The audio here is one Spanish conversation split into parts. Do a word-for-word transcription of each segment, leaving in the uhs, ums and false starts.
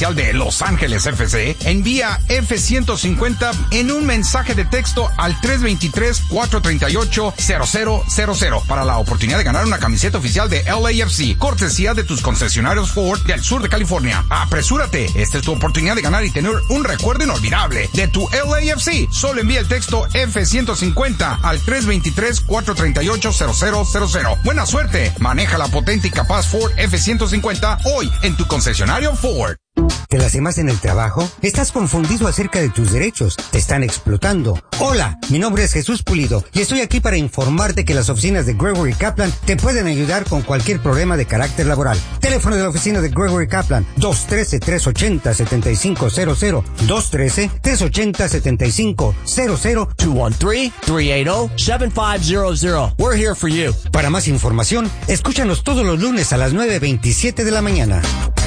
oficial de Los Ángeles F C, envía F ciento cincuenta en un mensaje de texto al tres dos tres, cuatro tres ocho, cero cero cero cero para la oportunidad de ganar una camiseta oficial de L A F C, cortesía de tus concesionarios Ford del sur de California. Apresúrate, esta es tu oportunidad de ganar y tener un recuerdo inolvidable de tu L A F C. Solo envía el texto F ciento cincuenta al tres dos tres, cuatro tres ocho, cero cero cero cero. Buena suerte, maneja la potente y capaz Ford F ciento cincuenta hoy en tu concesionario Ford. ¿Te las demás en el trabajo? ¿Estás confundido acerca de tus derechos? ¿Te están explotando? Hola, mi nombre es Jesús Pulido y estoy aquí para informarte que las oficinas de Gregory Kaplan te pueden ayudar con cualquier problema de carácter laboral. Teléfono de la oficina de Gregory Kaplan, dos uno tres, tres ocho cero, siete cinco cero cero, dos uno tres, tres ocho cero, siete cinco cero cero, dos uno tres, tres ocho cero, siete cinco cero cero. We're here for you. Para más información, escúchanos todos los lunes a las nueve veintisiete de la mañana.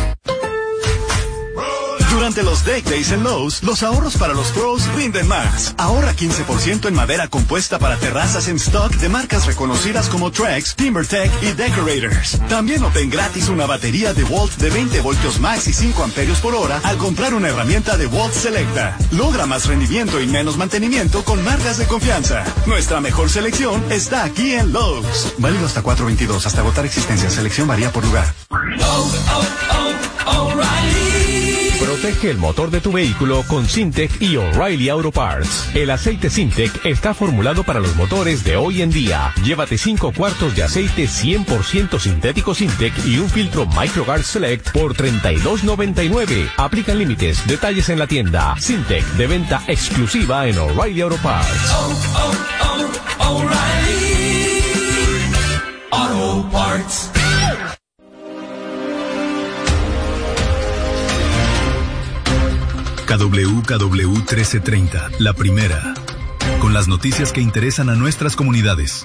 Durante los Deck Days en Lowe's, los ahorros para los pros rinden más. Ahorra quince por ciento en madera compuesta para terrazas en stock de marcas reconocidas como Trex, TimberTech y Decorators. También obtén gratis una batería DeWalt de veinte voltios max y cinco amperios por hora al comprar una herramienta DeWalt Selecta. Logra más rendimiento y menos mantenimiento con marcas de confianza. Nuestra mejor selección está aquí en Lowe's. Válido hasta cuatro veintidós, hasta agotar existencia. Selección varía por lugar. Oh, oh, oh, O'Reilly. Protege el motor de tu vehículo con Syntec y O'Reilly Auto Parts. El aceite Syntec está formulado para los motores de hoy en día. Llévate cinco cuartos de aceite cien por ciento sintético Syntec y un filtro MicroGuard Select por treinta y dos noventa y nueve. Aplican límites. Detalles en la tienda. Syntec, de venta exclusiva en O'Reilly Auto Parts. Oh, oh, oh, O'Reilly Auto Parts. K W K W trece treinta, la primera, con las noticias que interesan a nuestras comunidades.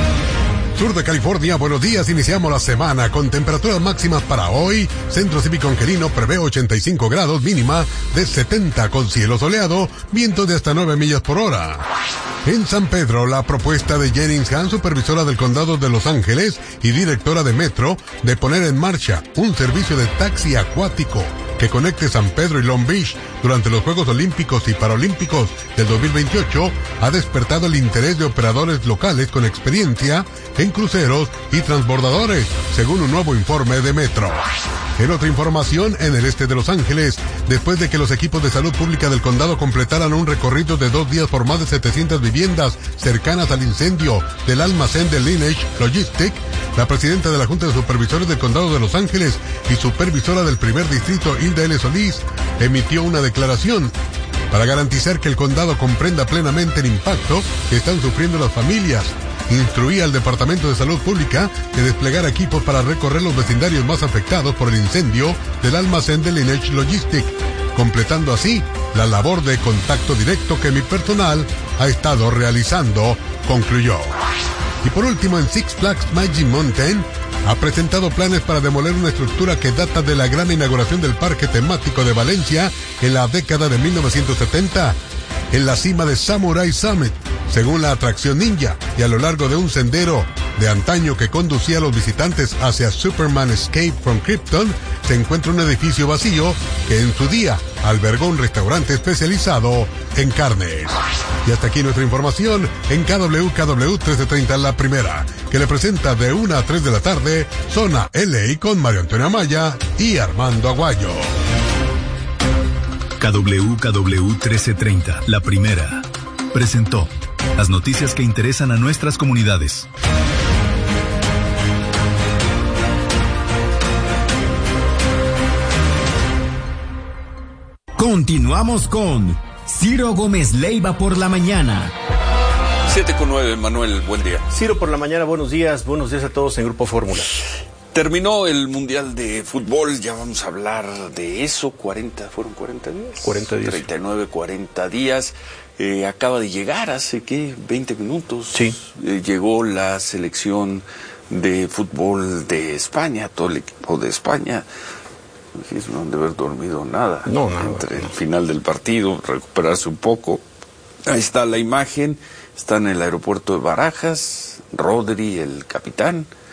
Sur de California, buenos días. Iniciamos la semana con temperaturas máximas para hoy. Centro Cívico Angelino prevé ochenta y cinco grados, mínima de setenta con cielo soleado, vientos de hasta nueve millas por hora. En San Pedro, la propuesta de Jennings Hahn, supervisora del condado de Los Ángeles y directora de Metro, de poner en marcha un servicio de taxi acuático que conecte San Pedro y Long Beach durante los Juegos Olímpicos y Paralímpicos del dos mil veintiocho, ha despertado el interés de operadores locales con experiencia en cruceros y transbordadores, según un nuevo informe de Metro. En otra información, en el este de Los Ángeles, después de que los equipos de salud pública del condado completaran un recorrido de dos días por más de setecientas viviendas cercanas al incendio del almacén de Lineage Logistics, la presidenta de la Junta de Supervisores del Condado de Los Ángeles y supervisora del primer distrito, Hilda L. Solís, emitió una declaración para garantizar que el condado comprenda plenamente el impacto que están sufriendo las familias. Instruía al Departamento de Salud Pública de desplegar equipos para recorrer los vecindarios más afectados por el incendio del almacén de Lineage Logistics, completando así la labor de contacto directo que mi personal ha estado realizando, concluyó. Y por último, en Six Flags Magic Mountain, ha presentado planes para demoler una estructura que data de la gran inauguración del parque temático de Valencia en la década de mil novecientos setenta, en la cima de Samurai Summit, según la atracción ninja, y a lo largo de un sendero de antaño que conducía a los visitantes hacia Superman Escape from Krypton, se encuentra un edificio vacío que en su día albergó un restaurante especializado en carnes. Y hasta aquí nuestra información en K W K W trece treinta, la primera, que le presenta de una a tres de la tarde, Zona L A con Mario Antonio Amaya y Armando Aguayo. K W K W trece treinta, la primera, presentó las noticias que interesan a nuestras comunidades. Continuamos con Ciro Gómez Leiva por la mañana. siete con nueve, Manuel, buen día. Ciro por la mañana, buenos días, buenos días a todos en Grupo Fórmula. Terminó el Mundial de Fútbol, ya vamos a hablar de eso, cuarenta, ¿fueron cuarenta días? cuarenta días. treinta y nueve, cuarenta días. Eh, acaba de llegar hace, ¿qué? veinte minutos. Sí. Eh, llegó la selección de fútbol de España, todo el equipo de España. No han de haber dormido nada. No, nada. Entre el final del partido, recuperarse un poco. Ahí está la imagen. Está en el aeropuerto de Barajas, Rodri, el capitán,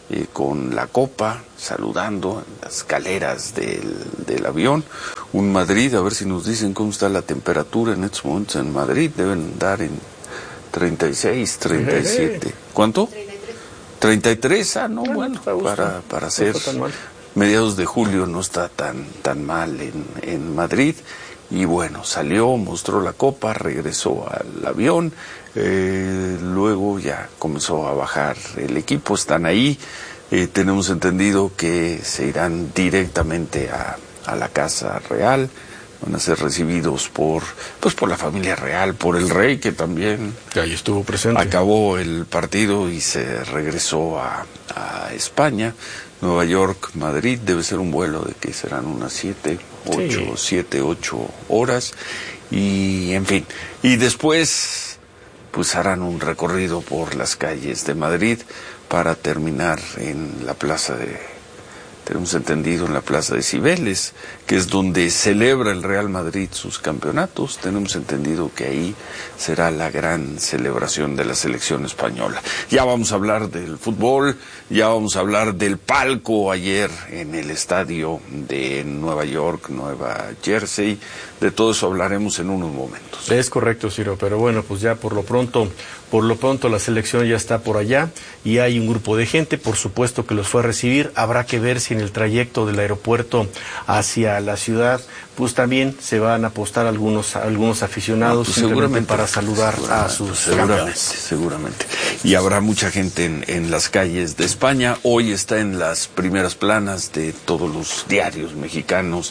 eh, con la copa, saludando en las escaleras del, del avión. Un Madrid, a ver si nos dicen cómo está la temperatura en estos momentos en Madrid, deben dar en treinta y seis, treinta y siete. ¿Cuánto? treinta y tres, ah, no, bueno, para, para ser mediados de julio no está tan, tan mal en, en Madrid. Y bueno, salió, mostró la copa, regresó al avión, eh, luego ya comenzó a bajar el equipo, están ahí, eh, tenemos entendido que se irán directamente a, a la Casa Real, van a ser recibidos por pues por la familia real, por el rey, que también ahí estuvo presente. Acabó el partido y se regresó a, a España. Nueva York, Madrid, debe ser un vuelo de que serán unas siete, ocho, sí. siete, ocho horas, y en fin, y después pues harán un recorrido por las calles de Madrid para terminar en la plaza de tenemos entendido en la Plaza de Cibeles, que es donde celebra el Real Madrid sus campeonatos. Tenemos entendido que ahí será la gran celebración de la selección española. Ya vamos a hablar del fútbol, ya vamos a hablar del palco ayer en el estadio de Nueva York, Nueva Jersey. De todo eso hablaremos en unos momentos. Es correcto, Ciro, pero bueno, pues ya por lo pronto, por lo pronto la selección ya está por allá y hay un grupo de gente, por supuesto, que los fue a recibir. Habrá que ver si en el trayecto del aeropuerto hacia la ciudad, pues también se van a apostar algunos algunos aficionados, no, pues seguramente para saludar seguramente, a sus seguramente, campeones. seguramente. Y habrá mucha gente en, en las calles de España. Hoy está en las primeras planas de todos los diarios mexicanos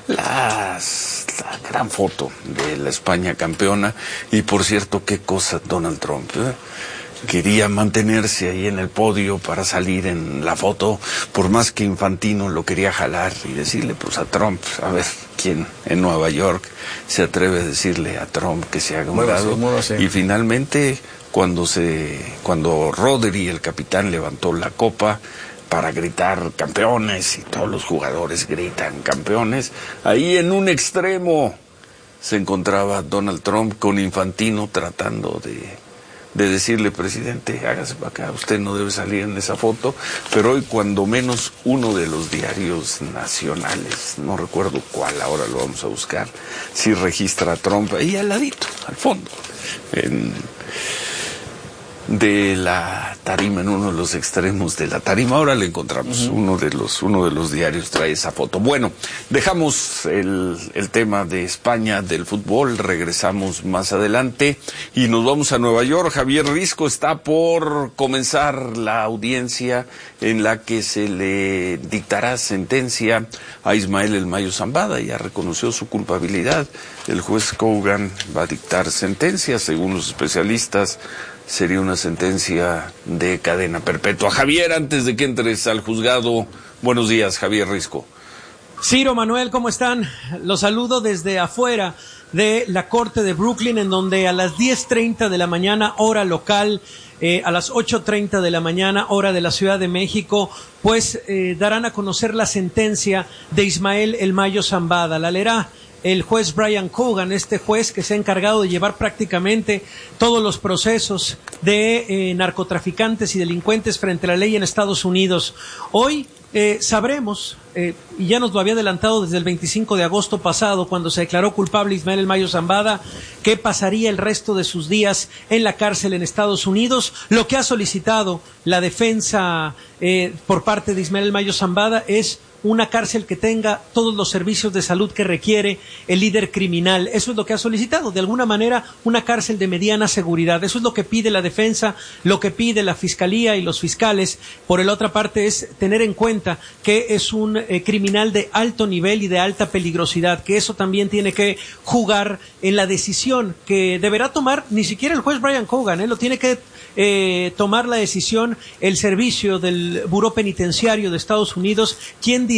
las, la gran foto de la España campeona. Y por cierto, qué cosa Donald Trump, ¿eh? Quería mantenerse ahí en el podio para salir en la foto, por más que Infantino lo quería jalar y decirle pues a Trump, a ver quién en Nueva York se atreve a decirle a Trump que se haga un lado. Y finalmente cuando se cuando Rodri, el capitán, levantó la copa para gritar campeones y todos los jugadores gritan campeones, ahí en un extremo se encontraba Donald Trump con Infantino tratando de de decirle, presidente, hágase para acá, usted no debe salir en esa foto. Pero hoy cuando menos uno de los diarios nacionales, no recuerdo cuál, ahora lo vamos a buscar, sí registra a Trump ahí al ladito, al fondo, en, de la tarima, en uno de los extremos de la tarima. Ahora le encontramos, uh-huh. uno de los uno de los diarios trae esa foto. Bueno, dejamos el, el tema de España, del fútbol, regresamos más adelante y nos vamos a Nueva York. Javier Risco, está por comenzar la audiencia en la que se le dictará sentencia a Ismael El Mayo Zambada. Ya reconoció su culpabilidad. El juez Kogan va a dictar sentencia, según los especialistas. Sería una sentencia de cadena perpetua. Javier, antes de que entres al juzgado, buenos días, Javier Risco. Ciro, Manuel, ¿cómo están? Los saludo desde afuera de la Corte de Brooklyn, en donde a las diez treinta de la mañana, hora local, eh, a las ocho treinta de la mañana, hora de la Ciudad de México, pues eh, darán a conocer la sentencia de Ismael El Mayo Zambada. La leerá el juez Brian Kogan, este juez que se ha encargado de llevar prácticamente todos los procesos de eh, narcotraficantes y delincuentes frente a la ley en Estados Unidos. Hoy eh, sabremos, eh, y ya nos lo había adelantado desde el veinticinco de agosto pasado, cuando se declaró culpable Ismael El Mayo Zambada, qué pasaría el resto de sus días en la cárcel en Estados Unidos. Lo que ha solicitado la defensa eh, por parte de Ismael El Mayo Zambada es una cárcel que tenga todos los servicios de salud que requiere el líder criminal. Eso es lo que ha solicitado, de alguna manera, una cárcel de mediana seguridad. Eso es lo que pide la defensa, lo que pide la fiscalía y los fiscales. Por la otra parte, es tener en cuenta que es un eh, criminal de alto nivel y de alta peligrosidad, que eso también tiene que jugar en la decisión que deberá tomar ni siquiera el juez Brian Kogan, ¿eh? Lo tiene que eh, tomar la decisión el servicio del Buró Penitenciario de Estados Unidos, quien dirá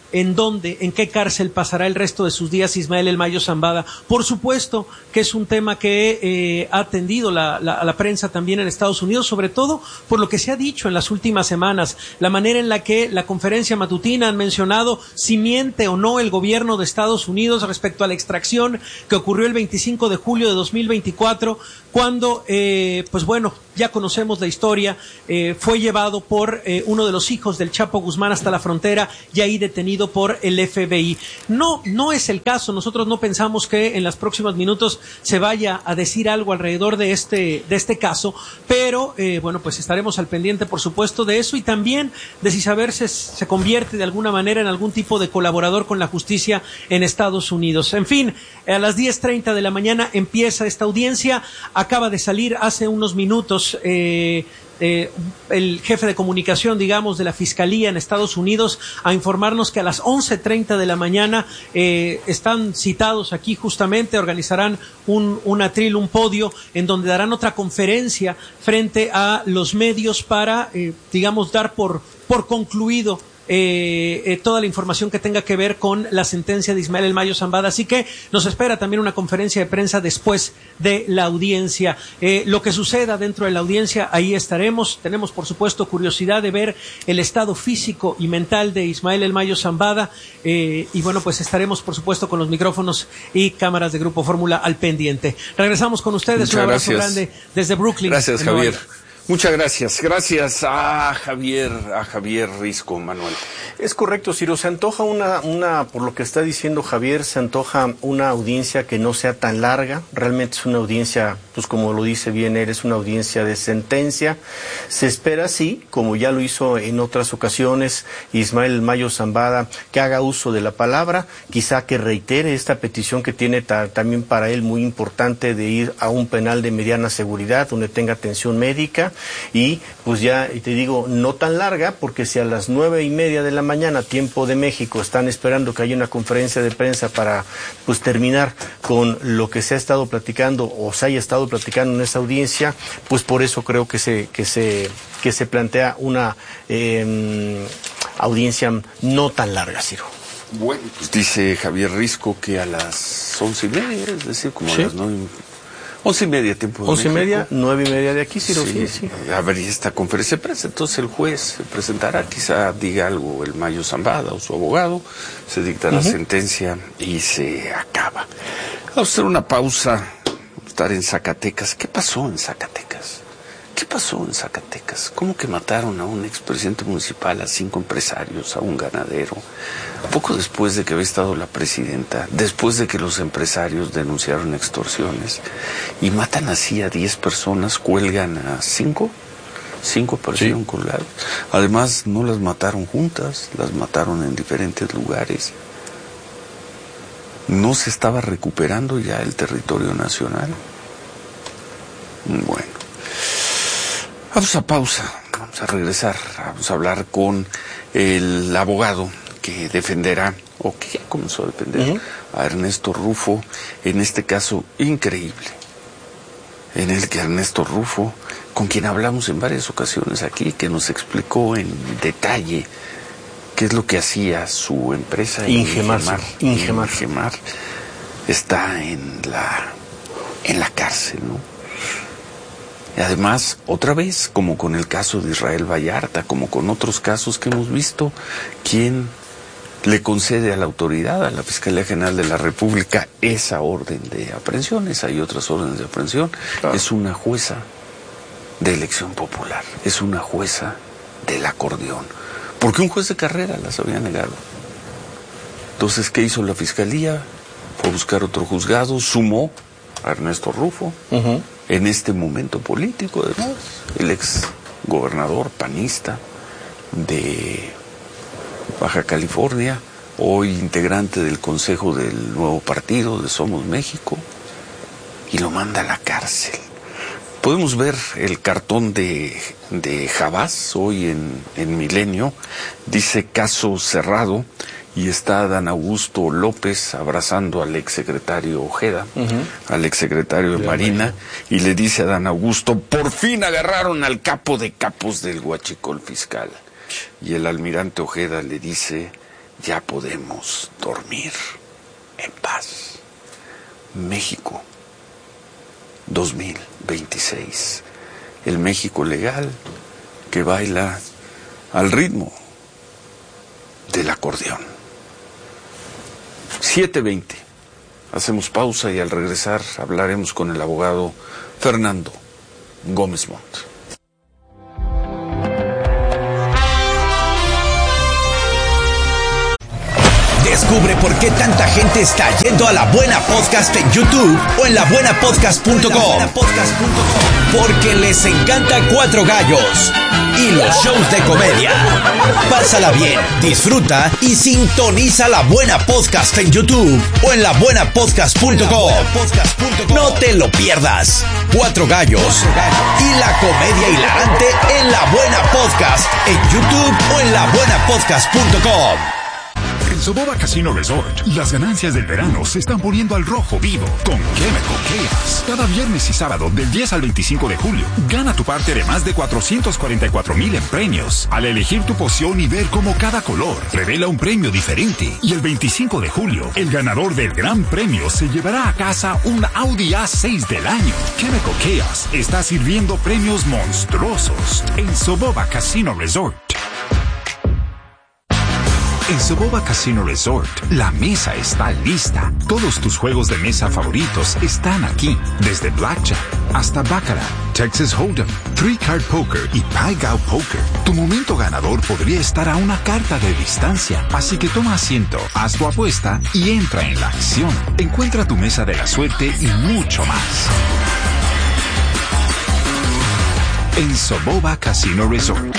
en dónde, en qué cárcel pasará el resto de sus días Ismael El Mayo Zambada. Por supuesto que es un tema que eh, ha atendido la, la, la prensa también en Estados Unidos, sobre todo por lo que se ha dicho en las últimas semanas, la manera en la que la conferencia matutina han mencionado si miente o no el gobierno de Estados Unidos respecto a la extracción que ocurrió el veinticinco de julio de dos mil veinticuatro, cuando, eh, pues bueno, ya conocemos la historia, eh, fue llevado por eh, uno de los hijos del Chapo Guzmán hasta la frontera y ahí detenido por el F B I. No, no es el caso. Nosotros no pensamos que en los próximos minutos se vaya a decir algo alrededor de este, de este caso, pero eh, bueno, pues estaremos al pendiente, por supuesto, de eso y también de si saber se, se convierte de alguna manera en algún tipo de colaborador con la justicia en Estados Unidos. En fin, a las diez treinta de la mañana empieza esta audiencia. Acaba de salir hace unos minutos eh, Eh, el jefe de comunicación, digamos, de la Fiscalía en Estados Unidos a informarnos que a las once treinta de la mañana eh, están citados aquí justamente, organizarán un, un atril, un podio, en donde darán otra conferencia frente a los medios para, eh, digamos, dar por, por concluido Eh, eh, toda la información que tenga que ver con la sentencia de Ismael El Mayo Zambada. Así que nos espera también una conferencia de prensa después de la audiencia. Eh, lo que suceda dentro de la audiencia, ahí estaremos. Tenemos, por supuesto, curiosidad de ver el estado físico y mental de Ismael El Mayo Zambada. Eh, y bueno, pues estaremos, por supuesto, con los micrófonos y cámaras de Grupo Fórmula al pendiente. Regresamos con ustedes. Muchas un abrazo gracias. grande desde Brooklyn. Gracias, en Nueva Javier. York. Muchas gracias. Gracias a Javier, a Javier Risco, Manuel. Es correcto, Ciro. Se antoja una, una, por lo que está diciendo Javier, se antoja una audiencia que no sea tan larga. Realmente es una audiencia, pues como lo dice bien él, es una audiencia de sentencia. Se espera, sí, como ya lo hizo en otras ocasiones Ismael El Mayo Zambada, que haga uso de la palabra, quizá que reitere esta petición que tiene ta, también para él muy importante de ir a un penal de mediana seguridad, donde tenga atención médica. Y pues ya, y te digo, no tan larga, porque si a las nueve y media de la mañana, tiempo de México, están esperando que haya una conferencia de prensa para pues terminar con lo que se ha estado platicando o se haya estado platicando en esa audiencia, pues por eso creo que se, que se, que se plantea una eh, audiencia no tan larga, Ciro. Bueno, pues dice Javier Risco que a las once y media, es decir, como ¿Sí? a las nueve. Once y media, tiempo de Once y México. media, nueve y media de aquí, Ciro. Sí, Sí, sí. A ver, y esta conferencia de prensa, entonces el juez se presentará, quizá diga algo el Mayo Zambada o su abogado, se dicta la Uh-huh. sentencia y se acaba. Vamos a hacer una pausa, estar en Zacatecas. ¿Qué pasó en Zacatecas? ¿Qué pasó en Zacatecas? ¿Cómo que mataron a un expresidente municipal, a cinco empresarios, a un ganadero? Poco después de que había estado la presidenta, después de que los empresarios denunciaron extorsiones, y matan así a diez personas, cuelgan a cinco, cinco aparecieron sí. colgadas. Además, no las mataron juntas, las mataron en diferentes lugares. ¿No se estaba recuperando ya el territorio nacional? Bueno. Vamos a pausa, vamos a regresar, vamos a hablar con el abogado que defenderá, o que ya comenzó a defender, uh-huh. a Ernesto Rufo, en este caso increíble, en el que Ernesto Rufo, con quien hablamos en varias ocasiones aquí, que nos explicó en detalle qué es lo que hacía su empresa Ingemar, Ingemar, Ingemar. Ingemar, está en la, en la cárcel, ¿no? Y además, otra vez, como con el caso de Israel Vallarta, como con otros casos que hemos visto, quien le concede a la autoridad, a la Fiscalía General de la República, esa orden de aprehensiones, hay otras órdenes de aprehensión, claro. Es una jueza de elección popular, es una jueza del acordeón, porque un juez de carrera las había negado. Entonces, ¿qué hizo la Fiscalía? Fue a buscar otro juzgado, sumó a Ernesto Rufo, uh-huh. en este momento político, además, el ex gobernador panista de Baja California, hoy integrante del Consejo del nuevo partido de Somos México, y lo manda a la cárcel. Podemos ver el cartón de, de Jabás hoy en, en Milenio, dice caso cerrado, y está Adán Augusto López abrazando al exsecretario Ojeda, uh-huh. al exsecretario de Marina, y le dice a Adán Augusto, por fin agarraron al capo de capos del huachicol fiscal. Y el almirante Ojeda le dice, ya podemos dormir en paz. México dos mil veintiséis, el México legal que baila al ritmo del acordeón. siete veinte. Hacemos pausa y al regresar hablaremos con el abogado Fernando Gómez Montt. Descubre por qué tanta gente está yendo a La Buena Podcast en YouTube o en la buena podcast punto com. Porque les encanta Cuatro Gallos y los shows de comedia. Pásala bien, disfruta y sintoniza La Buena Podcast en YouTube o en la buena podcast punto com. No te lo pierdas. Cuatro Gallos y la comedia hilarante en La Buena Podcast en YouTube o en la buena podcast punto com. En Soboba Casino Resort, las ganancias del verano se están poniendo al rojo vivo con Chemical Chaos. Cada viernes y sábado del diez al veinticinco de julio, gana tu parte de más de cuatrocientos cuarenta y cuatro mil en premios. Al elegir tu poción y ver cómo cada color revela un premio diferente. Y el veinticinco de julio, el ganador del gran premio se llevará a casa un Audi A seis del año. Chemical Chaos está sirviendo premios monstruosos en Soboba Casino Resort. En Soboba Casino Resort, la mesa está lista. Todos tus juegos de mesa favoritos están aquí. Desde Blackjack hasta Baccarat, Texas Hold'em, Three Card Poker y Pai Gow Poker. Tu momento ganador podría estar a una carta de distancia. Así que toma asiento, haz tu apuesta y entra en la acción. Encuentra tu mesa de la suerte y mucho más. En Soboba Casino Resort.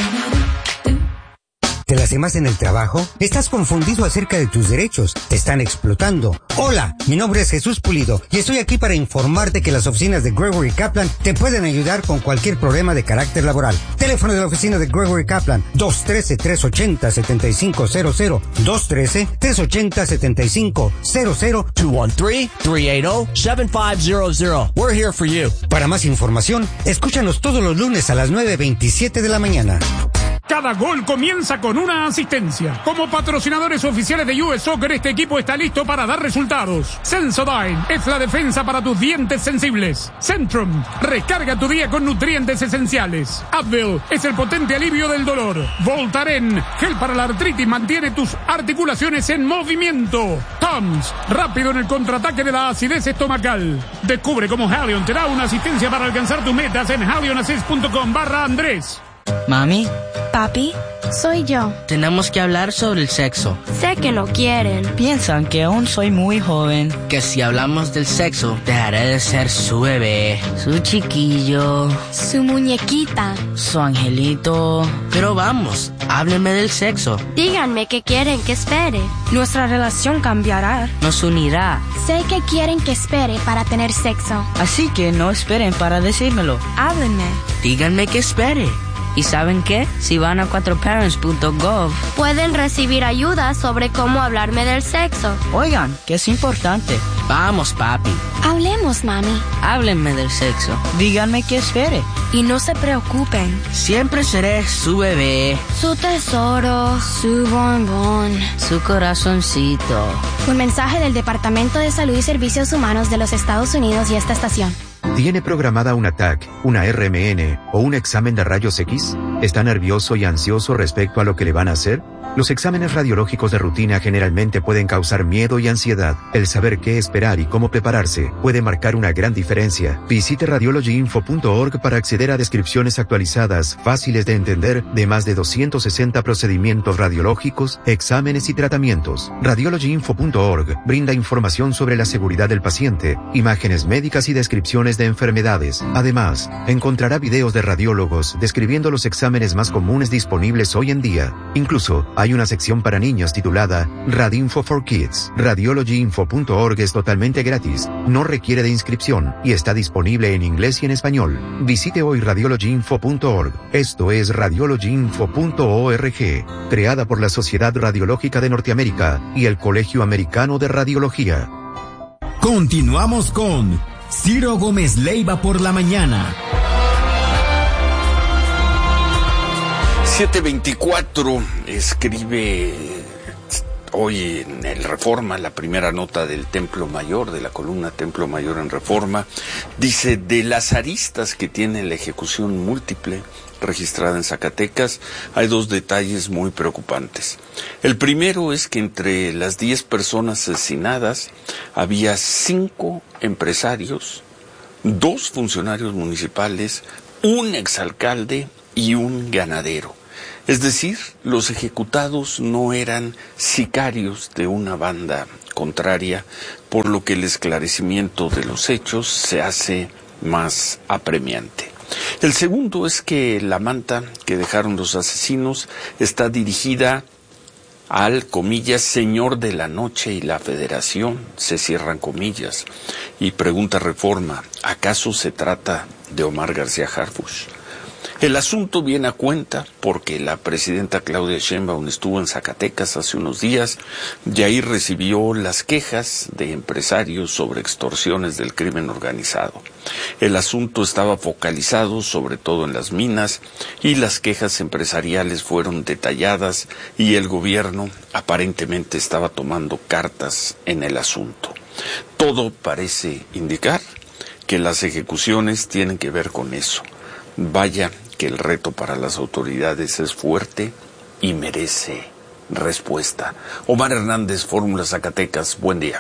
¿Te las más en el trabajo? ¿Estás confundido acerca de tus derechos? ¿Te están explotando? Hola, mi nombre es Jesús Pulido y estoy aquí para informarte que las oficinas de Gregory Kaplan te pueden ayudar con cualquier problema de carácter laboral. Teléfono de la oficina de Gregory Kaplan, dos uno tres, tres ocho cero, siete cinco cero cero, dos uno tres, tres ocho cero, siete cinco cero cero, dos uno tres, tres ocho cero, siete cinco cero cero. We're here for you. Para más información, escúchanos todos los lunes a las nueve veintisiete de la mañana. Cada gol comienza con una asistencia. Como patrocinadores oficiales de U S Soccer, este equipo está listo para dar resultados. Sensodyne es la defensa para tus dientes sensibles. Centrum, recarga tu día con nutrientes esenciales. Advil es el potente alivio del dolor. Voltaren, gel para la artritis, mantiene tus articulaciones en movimiento. Tums, rápido en el contraataque de la acidez estomacal. Descubre cómo Halion te da una asistencia para alcanzar tus metas en halionassist punto com barra Andrés. Mami. Papi, soy yo. Tenemos que hablar sobre el sexo. Sé que no quieren. Piensan que aún soy muy joven. Que si hablamos del sexo, dejaré de ser su bebé, su chiquillo, su muñequita, su angelito. Pero vamos, háblenme del sexo. Díganme qué quieren que espere. Nuestra relación cambiará. Nos unirá. Sé que quieren que espere para tener sexo. Así que no esperen para decírmelo. Háblenme. Díganme que espere. ¿Y saben qué? Si van a cuatro parents punto gov, pueden recibir ayuda sobre cómo hablarme del sexo. Oigan, que es importante. Vamos, papi. Hablemos, mami. Háblenme del sexo. Díganme que espere. Y no se preocupen. Siempre seré su bebé, su tesoro, su bombón, su corazoncito. Un mensaje del Departamento de Salud y Servicios Humanos de los Estados Unidos y esta estación. ¿Tiene programada una T A C, una R M N o un examen de rayos X? ¿Está nervioso y ansioso respecto a lo que le van a hacer? Los exámenes radiológicos de rutina generalmente pueden causar miedo y ansiedad. El saber qué esperar y cómo prepararse puede marcar una gran diferencia. Visite radiology info punto org para acceder a descripciones actualizadas, fáciles de entender, de más de doscientos sesenta procedimientos radiológicos, exámenes y tratamientos. radiology info punto org brinda información sobre la seguridad del paciente, imágenes médicas y descripciones de enfermedades. Además, encontrará videos de radiólogos describiendo los exámenes más comunes disponibles hoy en día. Incluso, hay una sección para niños titulada Radinfo for Kids. radiology info punto org es totalmente gratis, no requiere de inscripción y está disponible en inglés y en español. Visite hoy radiology info punto org. Esto es radiology info punto org, creada por la Sociedad Radiológica de Norteamérica y el Colegio Americano de Radiología. Continuamos con Ciro Gómez Leiva por la mañana. siete veinticuatro escribe hoy en el Reforma, la primera nota del Templo Mayor, de la columna Templo Mayor en Reforma, dice: de las aristas que tiene la ejecución múltiple registrada en Zacatecas, hay dos detalles muy preocupantes. El primero es que entre las diez personas asesinadas había cinco empresarios, dos funcionarios municipales, un exalcalde y un ganadero. Es decir, los ejecutados no eran sicarios de una banda contraria, por lo que el esclarecimiento de los hechos se hace más apremiante. El segundo es que la manta que dejaron los asesinos está dirigida al, comillas, señor de la noche y la federación, se cierran comillas, y pregunta Reforma: ¿acaso se trata de Omar García Harfuch? El asunto viene a cuenta porque la presidenta Claudia Sheinbaum estuvo en Zacatecas hace unos días y ahí recibió las quejas de empresarios sobre extorsiones del crimen organizado. El asunto estaba focalizado sobre todo en las minas y las quejas empresariales fueron detalladas y el gobierno aparentemente estaba tomando cartas en el asunto. Todo parece indicar que las ejecuciones tienen que ver con eso. Vaya que el reto para las autoridades es fuerte y merece respuesta. Omar Hernández, Fórmula Zacatecas, buen día.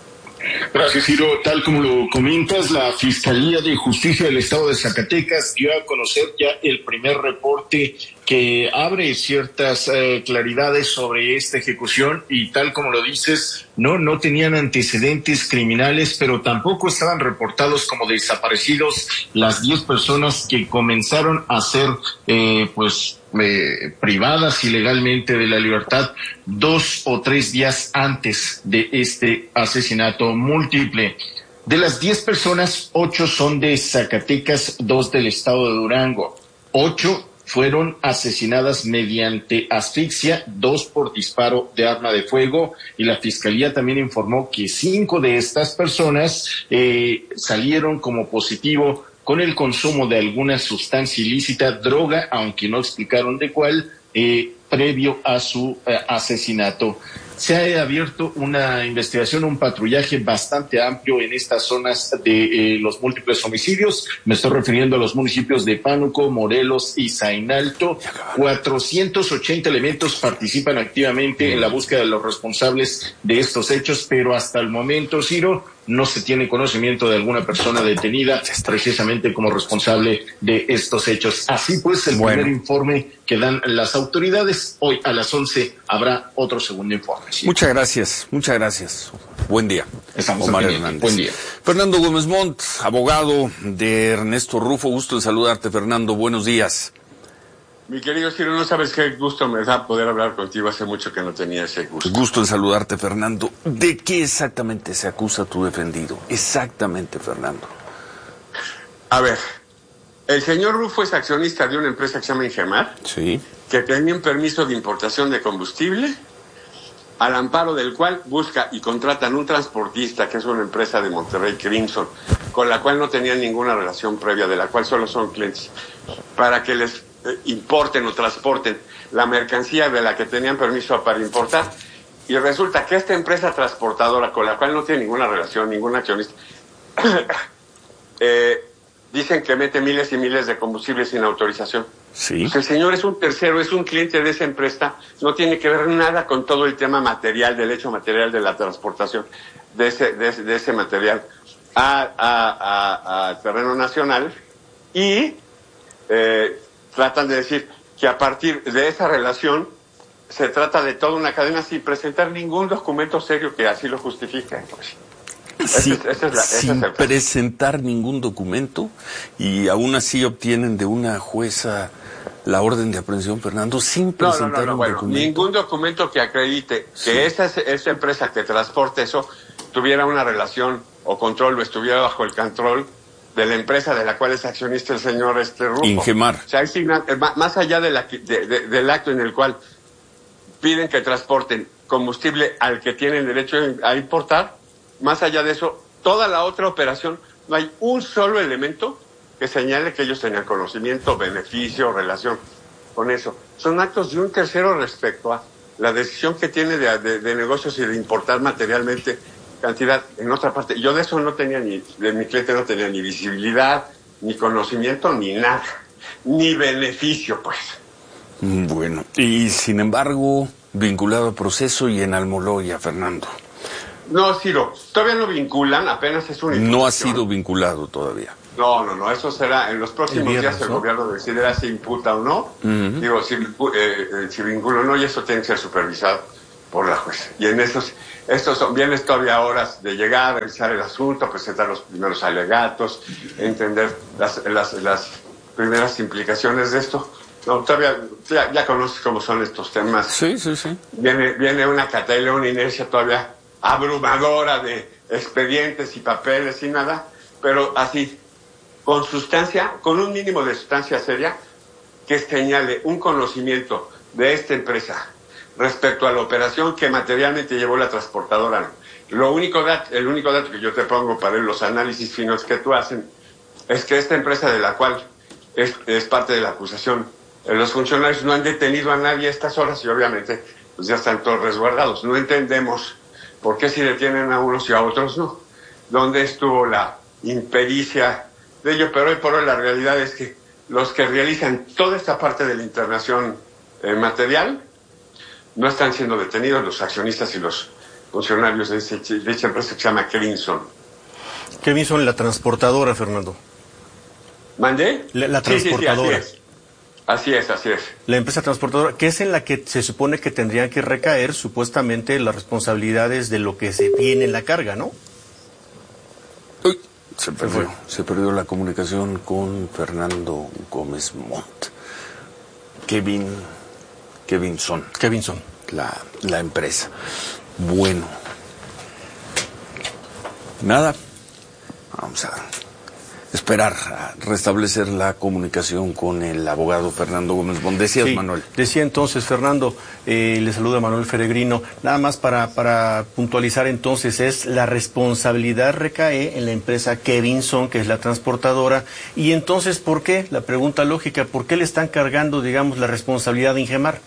Gracias, Ciro. Tal como lo comentas, la Fiscalía de Justicia del Estado de Zacatecas dio a conocer ya el primer reporte que abre ciertas eh, claridades sobre esta ejecución y tal como lo dices, no, no tenían antecedentes criminales, pero tampoco estaban reportados como desaparecidos las diez personas que comenzaron a ser, eh, pues, Eh, privadas ilegalmente de la libertad dos o tres días antes de este asesinato múltiple. De las diez personas, ocho son de Zacatecas, dos del estado de Durango. Ocho fueron asesinadas mediante asfixia, dos por disparo de arma de fuego, y la Fiscalía también informó que cinco de estas personas eh, salieron como positivo con el consumo de alguna sustancia ilícita, droga, aunque no explicaron de cuál, eh, previo a su eh, asesinato. Se ha abierto una investigación, un patrullaje bastante amplio en estas zonas de eh, los múltiples homicidios. Me estoy refiriendo a los municipios de Pánuco, Morelos y Zainalto. cuatrocientos ochenta elementos participan activamente en la búsqueda de los responsables de estos hechos, pero hasta el momento, Ciro, no se tiene conocimiento de alguna persona detenida precisamente como responsable de estos hechos. Así pues, el bueno. primer informe que dan las autoridades. Hoy a las once habrá otro segundo informe. ¿Sí? Muchas gracias, muchas gracias. Buen día. Estamos Omar aquí. Hernández. Buen día. Fernando Gómez Montt, abogado de Ernesto Rufo. Gusto en saludarte, Fernando. Buenos días. Mi querido Ciro, no sabes qué gusto me da poder hablar contigo. Hace mucho que no tenía ese gusto. Gusto en saludarte, Fernando. ¿De qué exactamente se acusa tu defendido? Exactamente, Fernando. A ver, el señor Rufo es accionista de una empresa que se llama Ingemar. Sí. Que tenía un permiso de importación de combustible, al amparo del cual busca y contratan un transportista, que es una empresa de Monterrey, Crimson, con la cual no tenían ninguna relación previa, de la cual solo son clientes, para que les eh, importen o transporten la mercancía de la que tenían permiso para importar. Y resulta que esta empresa transportadora, con la cual no tiene ninguna relación, ningún accionista, eh, dicen que mete miles y miles de combustibles sin autorización. Sí. Pues el señor es un tercero, es un cliente de esa empresa, no tiene que ver nada con todo el tema material, del hecho material de la transportación de ese, de ese, de ese material a, a, a, a terreno nacional, y eh, tratan de decir que a partir de esa relación se trata de toda una cadena sin presentar ningún documento serio que así lo justifique. Pues. Sí, esa es, esa es la, sin esa es presentar ningún documento, y aún así obtienen de una jueza la orden de aprehensión, Fernando, sin presentar no, no, no, no, un bueno, documento. Ningún documento que acredite Sí. que esa, esa empresa que transporte eso tuviera una relación o control o estuviera bajo el control de la empresa de la cual es accionista el señor este Rufo. Ingemar. O sea, hay signa- más allá de la, de, de, del acto en el cual piden que transporten combustible al que tienen derecho a importar, más allá de eso, toda la otra operación, no hay un solo elemento que señale que ellos tenían conocimiento, beneficio, relación con eso. Son actos de un tercero respecto a la decisión que tiene de, de, de negocios y de importar materialmente cantidad en otra parte. Yo de eso no tenía ni, de mi cliente no tenía ni visibilidad, ni conocimiento, ni nada, ni beneficio, pues. Bueno, y sin embargo, vinculado al proceso y en Almoloya, Fernando. No, Ciro, todavía no vinculan, apenas es un... No ha sido vinculado todavía. No, no, no, eso será en los próximos el viernes, días el ¿no? gobierno decidirá si imputa o no. Uh-huh. Digo, si, eh, si vincula o no, y eso tiene que ser supervisado por la jueza. Y en esos, estos son bienes todavía horas de llegar, revisar el asunto, presentar los primeros alegatos, entender las, las, las primeras implicaciones de esto. No, todavía, ya, ya conoces cómo son estos temas. Sí, sí, sí. Viene, viene una catálogos, una inercia todavía abrumadora de expedientes y papeles y nada, pero así, con sustancia, con un mínimo de sustancia seria, que señale un conocimiento de esta empresa respecto a la operación que materialmente llevó la transportadora. Lo único dat- el único dato que yo te pongo para los análisis finos que tú hacen es que esta empresa de la cual es, es parte de la acusación, los funcionarios no han detenido a nadie a estas horas y obviamente pues ya están todos resguardados. No entendemos por qué si detienen a unos y a otros no. ¿Dónde estuvo la impericia de ello? Pero hoy por hoy la realidad es que los que realizan toda esta parte de la internación eh, material no están siendo detenidos, los accionistas y los funcionarios de, ese, de esa empresa que se llama Kevinson. Kevinson, la transportadora, Fernando. ¿Mandé? La, la transportadora. Sí, sí, sí, así es. Así es, así es. La empresa transportadora, que es en la que se supone que tendrían que recaer supuestamente las responsabilidades de lo que se tiene en la carga, ¿no? Uy, se perdió, se perdió la comunicación con Fernando Gómez Montt. Kevin, Kevinson. Kevinson. La, la empresa. Bueno. Nada. Vamos a esperar a restablecer la comunicación con el abogado Fernando Gómez Montt. Decías, sí, Manuel. Decía entonces, Fernando, eh, le saluda Manuel Feregrino. Nada más para, para puntualizar entonces, es la responsabilidad recae en la empresa Kevinson, que es la transportadora. Y entonces, ¿por qué? La pregunta lógica, ¿por qué le están cargando, digamos, la responsabilidad de Ingemar?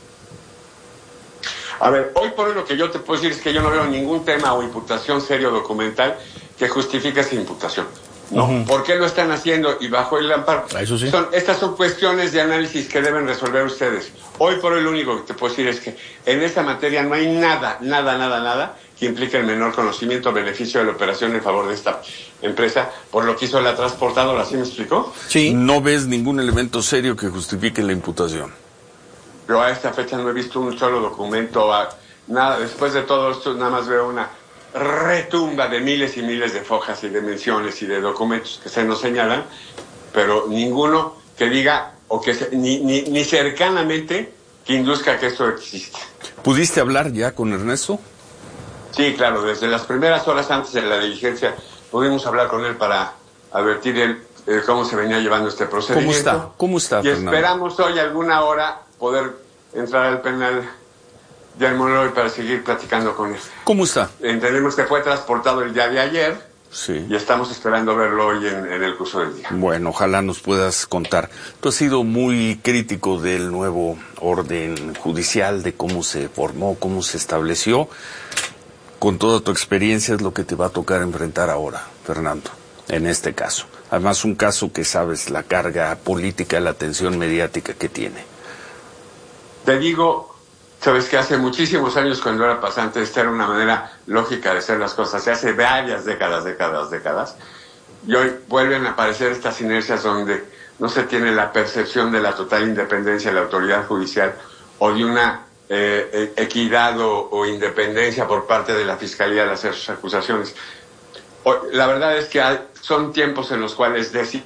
A ver, hoy por hoy lo que yo te puedo decir es que yo no veo ningún tema o imputación serio documental que justifique esa imputación. No, uh-huh. ¿Por qué lo están haciendo y bajo el amparo? Eso sí. Son, estas son cuestiones de análisis que deben resolver ustedes. Hoy por hoy lo único que te puedo decir es que en esta materia no hay nada, nada, nada, nada que implique el menor conocimiento o beneficio de la operación en favor de esta empresa por lo que hizo la transportadora. ¿Sí me explicó? Sí. ¿No ves ningún elemento serio que justifique la imputación? Yo a esta fecha no he visto un solo documento, a, nada. Después de todo esto nada más veo una retumba de miles y miles de fojas y de menciones y de documentos que se nos señalan, pero ninguno que diga o que se, ni, ni, ni cercanamente que induzca que esto existe. ¿Pudiste hablar ya con Ernesto? Sí, claro, desde las primeras horas antes de la diligencia pudimos hablar con él para advertir él, eh, cómo se venía llevando este procedimiento. ¿Cómo está? ¿Cómo está, Y Fernando? esperamos hoy alguna hora poder entrar al penal de Almoloya para seguir platicando con él. ¿Cómo está? Entendemos que fue transportado el día de ayer. Sí. Y estamos esperando verlo hoy en, en el curso del día. Bueno, ojalá nos puedas contar. Tú has sido muy crítico del nuevo orden judicial, de cómo se formó, cómo se estableció. Con toda tu experiencia es lo que te va a tocar enfrentar ahora, Fernando, en este caso. Además, un caso que sabes la carga política, la atención mediática que tiene. Te digo, sabes que hace muchísimos años cuando era pasante, esta era una manera lógica de hacer las cosas. Hace varias décadas, décadas, décadas. Y hoy vuelven a aparecer estas inercias donde no se tiene la percepción de la total independencia de la autoridad judicial o de una eh, equidad o, o independencia por parte de la Fiscalía al hacer sus acusaciones. Hoy, la verdad es que hay, son tiempos en los cuales decir...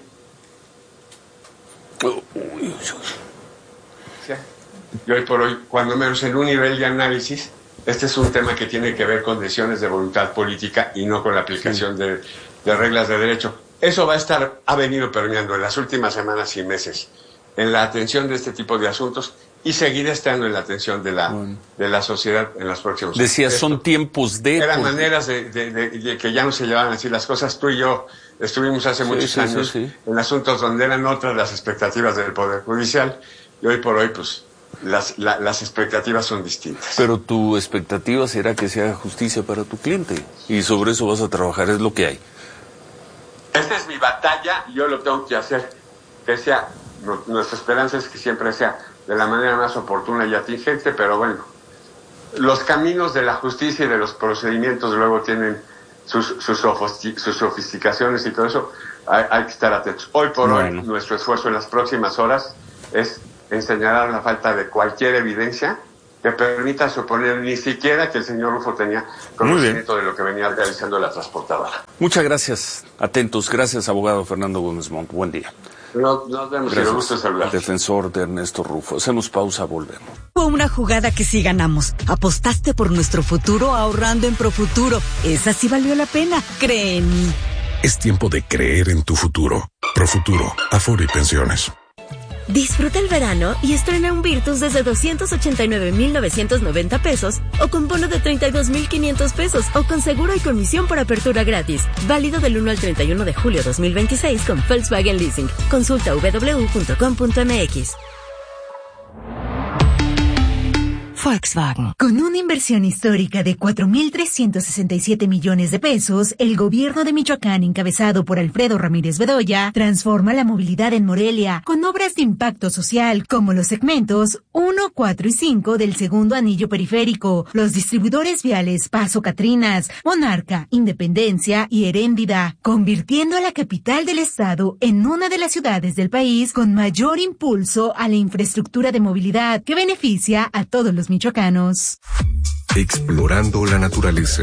Y hoy por hoy, cuando menos en un nivel de análisis, este es un tema que tiene que ver con decisiones de voluntad política y no con la aplicación sí. de, de reglas de derecho. Eso va a estar, ha venido permeando en las últimas semanas y meses en la atención de este tipo de asuntos y seguirá estando en la atención de la, bueno. de la sociedad en los próximos años. Decías, son tiempos de... Eran por... maneras de, de, de, de que ya no se llevaban así las cosas. Tú y yo estuvimos hace sí, muchos sí, años sí, sí. en asuntos donde eran otras las expectativas del Poder Judicial y hoy por hoy, pues... las, la, las expectativas son distintas. Pero tu expectativa será que se haga justicia para tu cliente y sobre eso vas a trabajar, es lo que hay. Esta es mi batalla, yo lo tengo que hacer, que sea, nuestra esperanza es que siempre sea de la manera más oportuna y atingente, pero bueno, los caminos de la justicia y de los procedimientos luego tienen sus, sus, sus sofisticaciones y todo eso, hay, hay que estar atentos. Hoy por bueno. hoy, nuestro esfuerzo en las próximas horas es enseñar la falta de cualquier evidencia que permita suponer ni siquiera que el señor Rufo tenía conocimiento de lo que venía realizando la transportadora. Muchas gracias. Atentos. Gracias, abogado Fernando Gómez Montt. Buen día. Nos, nos vemos. Gracias. Gusto saludar. Defensor de Ernesto Rufo. Hacemos pausa, volvemos. Fue una jugada que sí ganamos. Apostaste por nuestro futuro ahorrando en Profuturo. Esa sí valió la pena. Cree en mí. Es tiempo de creer en tu futuro. Profuturo, Afore y Pensiones. Disfruta el verano y estrena un Virtus desde doscientos ochenta y nueve mil novecientos noventa pesos o con bono de treinta y dos mil quinientos pesos o con seguro y comisión por apertura gratis. Válido del uno al treinta y uno de julio dos mil veintiséis con Volkswagen Leasing. Consulta w w w punto com punto m x. Volkswagen. Con una inversión histórica de cuatro mil trescientos sesenta y siete millones de pesos, el gobierno de Michoacán, encabezado por Alfredo Ramírez Bedoya, transforma la movilidad en Morelia con obras de impacto social como los segmentos uno, cuatro y cinco del segundo anillo periférico, los distribuidores viales Paso Catrinas, Monarca, Independencia y Heréndida, convirtiendo a la capital del estado en una de las ciudades del país con mayor impulso a la infraestructura de movilidad que beneficia a todos los michoacanos. Explorando la naturaleza.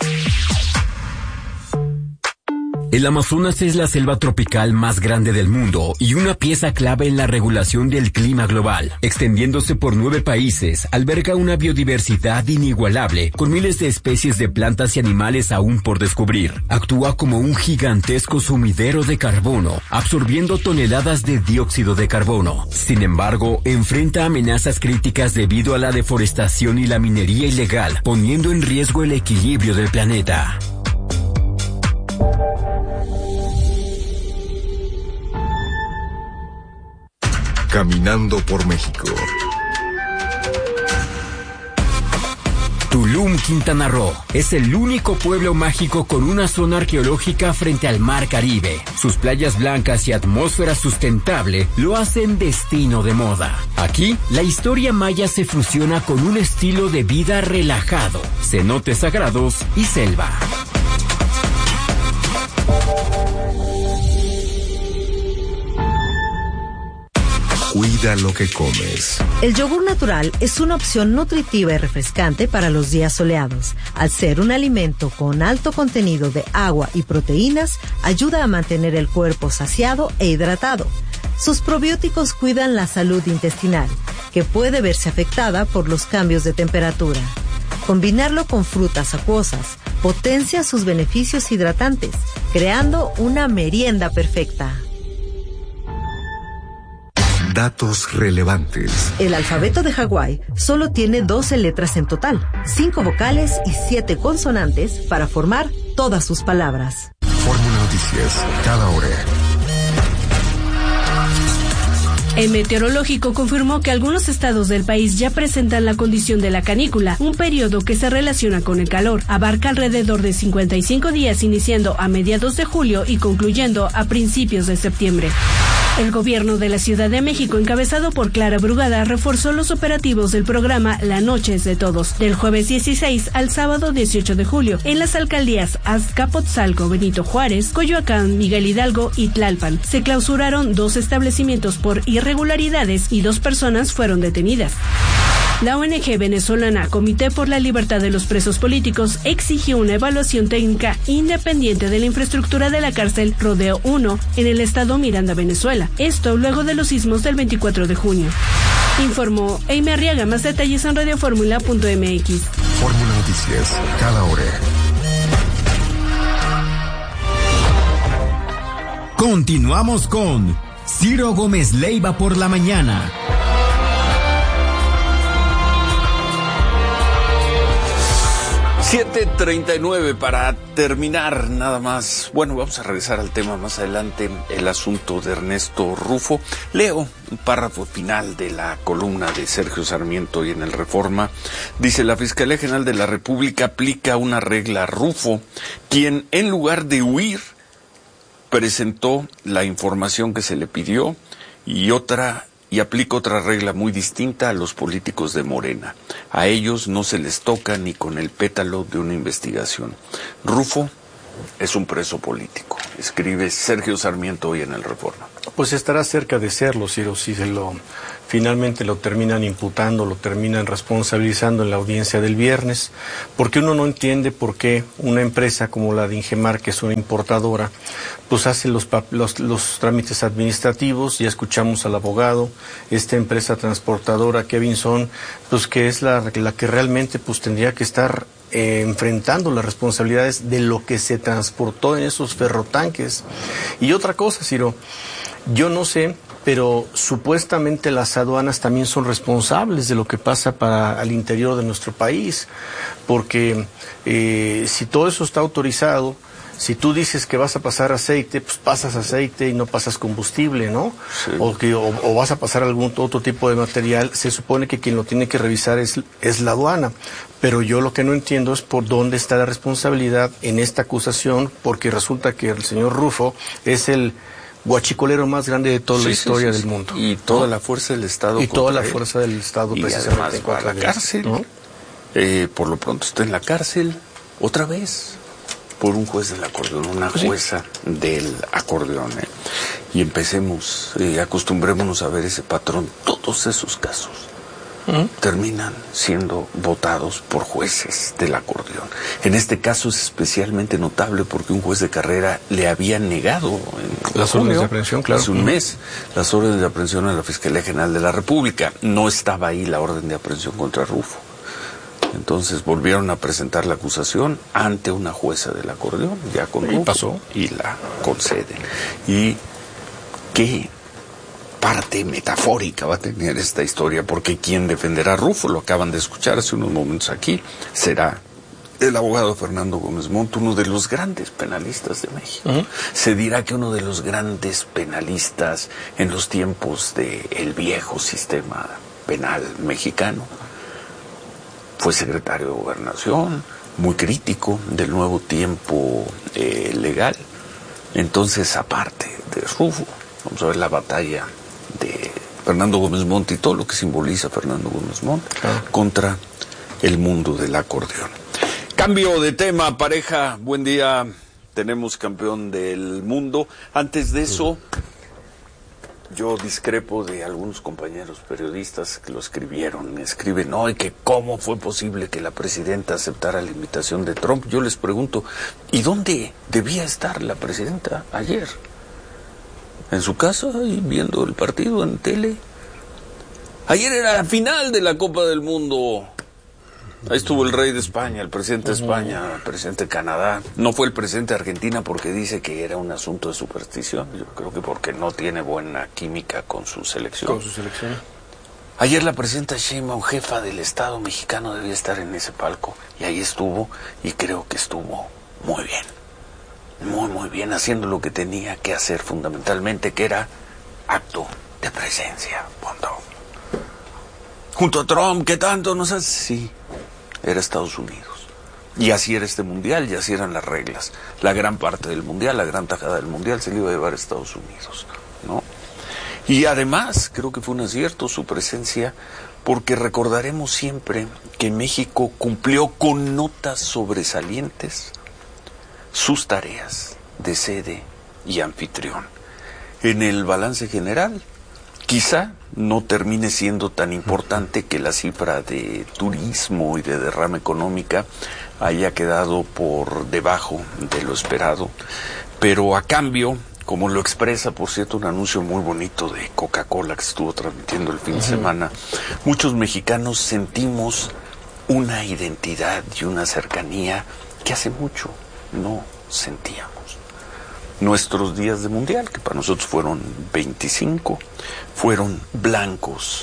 El Amazonas es la selva tropical más grande del mundo y una pieza clave en la regulación del clima global. Extendiéndose por nueve países, alberga una biodiversidad inigualable, con miles de especies de plantas y animales aún por descubrir. Actúa como un gigantesco sumidero de carbono, absorbiendo toneladas de dióxido de carbono. Sin embargo, enfrenta amenazas críticas debido a la deforestación y la minería ilegal, poniendo en riesgo el equilibrio del planeta. Caminando por México. Tulum, Quintana Roo, es el único pueblo mágico con una zona arqueológica frente al Mar Caribe. Sus playas blancas y atmósfera sustentable lo hacen destino de moda. Aquí, la historia maya se fusiona con un estilo de vida relajado, cenotes sagrados y selva. Cuida lo que comes. El yogur natural es una opción nutritiva y refrescante para los días soleados. Al ser un alimento con alto contenido de agua y proteínas, ayuda a mantener el cuerpo saciado e hidratado. Sus probióticos cuidan la salud intestinal, que puede verse afectada por los cambios de temperatura. Combinarlo con frutas acuosas potencia sus beneficios hidratantes, creando una merienda perfecta. Datos relevantes. El alfabeto de Hawái solo tiene doce letras en total, cinco vocales y siete consonantes para formar todas sus palabras. Fórmula Noticias, cada hora. El meteorológico confirmó que algunos estados del país ya presentan la condición de la canícula, un periodo que se relaciona con el calor. Abarca alrededor de cincuenta y cinco días, iniciando a mediados de julio y concluyendo a principios de septiembre. El gobierno de la Ciudad de México, encabezado por Clara Brugada, reforzó los operativos del programa La Noche es de Todos, del jueves dieciséis al sábado dieciocho de julio, en las alcaldías Azcapotzalco, Benito Juárez, Coyoacán, Miguel Hidalgo y Tlalpan. Se clausuraron dos establecimientos por irregularidades y dos personas fueron detenidas. La O N G venezolana Comité por la Libertad de los Presos Políticos exigió una evaluación técnica independiente de la infraestructura de la cárcel Rodeo uno en el estado Miranda, Venezuela. Esto luego de los sismos del veinticuatro de junio. Informó Amy Arriaga. Más detalles en radioformula punto m x. Fórmula Noticias, cada hora. Continuamos con Ciro Gómez Leiva por la mañana. siete treinta y nueve para terminar nada más. Bueno, vamos a regresar al tema más adelante, el asunto de Ernesto Rufo. Leo un párrafo final de la columna de Sergio Sarmiento y en el Reforma. Dice: la Fiscalía General de la República aplica una regla a Rufo, quien en lugar de huir presentó la información que se le pidió y otra y aplica otra regla muy distinta a los políticos de Morena. A ellos no se les toca ni con el pétalo de una investigación. Rufo es un preso político, escribe Sergio Sarmiento hoy en el Reforma. Pues estará cerca de serlo, Ciro, si se lo finalmente lo terminan imputando, lo terminan responsabilizando en la audiencia del viernes, porque uno no entiende por qué una empresa como la de Ingemar, que es una importadora, pues hace los, los, los trámites administrativos. Ya escuchamos al abogado, esta empresa transportadora Kevinson, pues que es la, la que realmente pues tendría que estar eh, enfrentando las responsabilidades de lo que se transportó en esos ferrotanques. Y otra cosa, Ciro, yo no sé, pero supuestamente las aduanas también son responsables de lo que pasa para al interior de nuestro país, porque eh, si todo eso está autorizado, si tú dices que vas a pasar aceite, pues pasas aceite y no pasas combustible, ¿no? Sí. O, que, o, o vas a pasar algún otro tipo de material, se supone que quien lo tiene que revisar es, es la aduana. Pero yo lo que no entiendo es por dónde está la responsabilidad en esta acusación, porque resulta que el señor Rufo es el guachicolero más grande de toda sí, la historia sí, sí, del mundo. Y toda ¿no? la fuerza del Estado. Y toda la él. fuerza del Estado y precisamente. Además va a la cárcel. ¿No? Eh, por lo pronto está en la cárcel otra vez por un juez del acordeón, una ¿Sí? jueza del acordeón. ¿eh? Y empecemos, eh, acostumbrémonos a ver ese patrón. Todos esos casos ¿Mm? terminan siendo votados por jueces del acordeón. En este caso es especialmente notable porque un juez de carrera le había negado en las órdenes de aprehensión, claro. hace un mes, las órdenes de aprehensión a la Fiscalía General de la República. No estaba ahí la orden de aprehensión contra Rufo. Entonces volvieron a presentar la acusación ante una jueza del acordeón, ya con Rufo, pasó y la conceden. Y qué parte metafórica va a tener esta historia, porque quien defenderá a Rufo, lo acaban de escuchar hace unos momentos aquí, será el abogado Fernando Gómez Montt, uno de los grandes penalistas de México. Uh-huh. Se dirá que uno de los grandes penalistas en los tiempos del viejo sistema penal mexicano. Fue secretario de Gobernación, muy crítico del nuevo tiempo eh, legal. Entonces, aparte de Rufo, vamos a ver la batalla de Fernando Gómez Montt y todo lo que simboliza Fernando Gómez Montt ah. contra el mundo del acordeón. Cambio de tema, pareja, buen día. Tenemos campeón del mundo. Antes de eso, yo discrepo de algunos compañeros periodistas que lo escribieron. Me escriben, no, y que cómo fue posible que la presidenta aceptara la invitación de Trump. Yo les pregunto, ¿y dónde debía estar la presidenta ayer? ¿En su casa y viendo el partido en tele? Ayer era la final de la Copa del Mundo. Ahí estuvo el rey de España, el presidente de España, el presidente de Canadá. No fue el presidente de Argentina porque dice que era un asunto de superstición. Yo creo que porque no tiene buena química con su selección. Con su selección. Ayer la presidenta Sheinbaum, jefa del Estado mexicano, debía estar en ese palco. Y ahí estuvo, y creo que estuvo muy bien. Muy, muy bien, haciendo lo que tenía que hacer fundamentalmente, que era acto de presencia. Punto. Junto a Trump, ¿qué tanto nos hace? Sí, era Estados Unidos. Y así era este mundial, y así eran las reglas. La gran parte del mundial, la gran tajada del mundial se le iba a llevar a Estados Unidos, ¿no? Y además, creo que fue un acierto su presencia, porque recordaremos siempre que México cumplió con notas sobresalientes sus tareas de sede y anfitrión. En el balance general, quizá no termine siendo tan importante que la cifra de turismo y de derrama económica haya quedado por debajo de lo esperado, pero a cambio, como lo expresa, por cierto, un anuncio muy bonito de Coca-Cola que se estuvo transmitiendo el fin uh-huh. de semana, muchos mexicanos sentimos una identidad y una cercanía que hace mucho no sentíamos. Nuestros días de mundial, que para nosotros fueron veinticinco, fueron blancos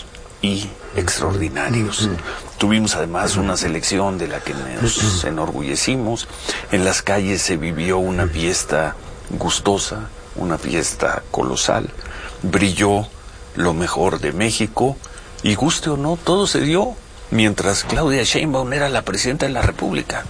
y extraordinarios. Tuvimos además una selección de la que nos enorgullecimos. En las calles se vivió una fiesta gustosa, una fiesta colosal. Brilló lo mejor de México y, guste o no, todo se dio mientras Claudia Sheinbaum era la presidenta de la República.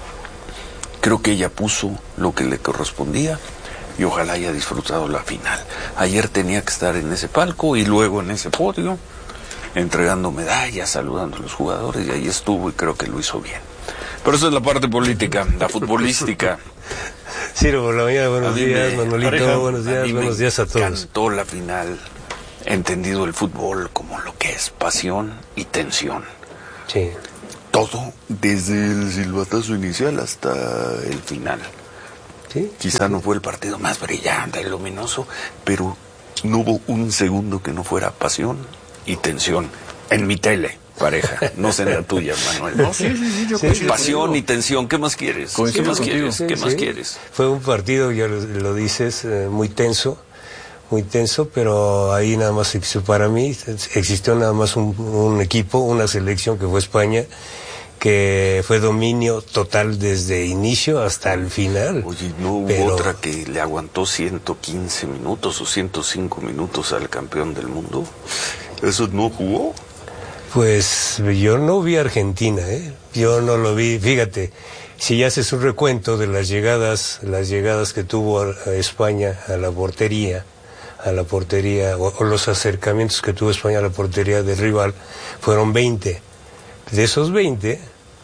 Creo que ella puso lo que le correspondía y ojalá haya disfrutado la final. Ayer tenía que estar en ese palco y luego en ese podio, entregando medallas, saludando a los jugadores, y ahí estuvo y creo que lo hizo bien. Pero esa es la parte política, la futbolística. Ciro, por la mañana, buenos días, me, Manolito, pareja, buenos días, a buenos días a todos. Cantó la final, entendido el fútbol como lo que es pasión y tensión. Sí. Todo, desde el silbatazo inicial hasta el final. ¿Sí? Quizá no fue el partido más brillante y luminoso, pero no hubo un segundo que no fuera pasión y tensión. En mi tele, pareja, no sé en la tuya, Manuel. No, sí, sí, sí, yo sí, pasión y tensión, ¿qué más quieres? ¿Qué más contigo? quieres? Sí, ¿Qué sí. más quieres? Fue un partido, ya lo, lo dices, eh, muy tenso, muy tenso, pero ahí nada más existió, para mí, existió nada más un, un equipo, una selección que fue España, que fue dominio total desde inicio hasta el final. Oye, ¿no hubo pero... otra que le aguantó ciento quince minutos o ciento cinco minutos al campeón del mundo? ¿Eso no jugó? Pues yo no vi a Argentina, ¿eh? Yo no lo vi, fíjate, si haces un recuento de las llegadas, las llegadas que tuvo a España a la portería, a la portería, o, o los acercamientos que tuvo España a la portería del rival, fueron veinte. De esos veinte,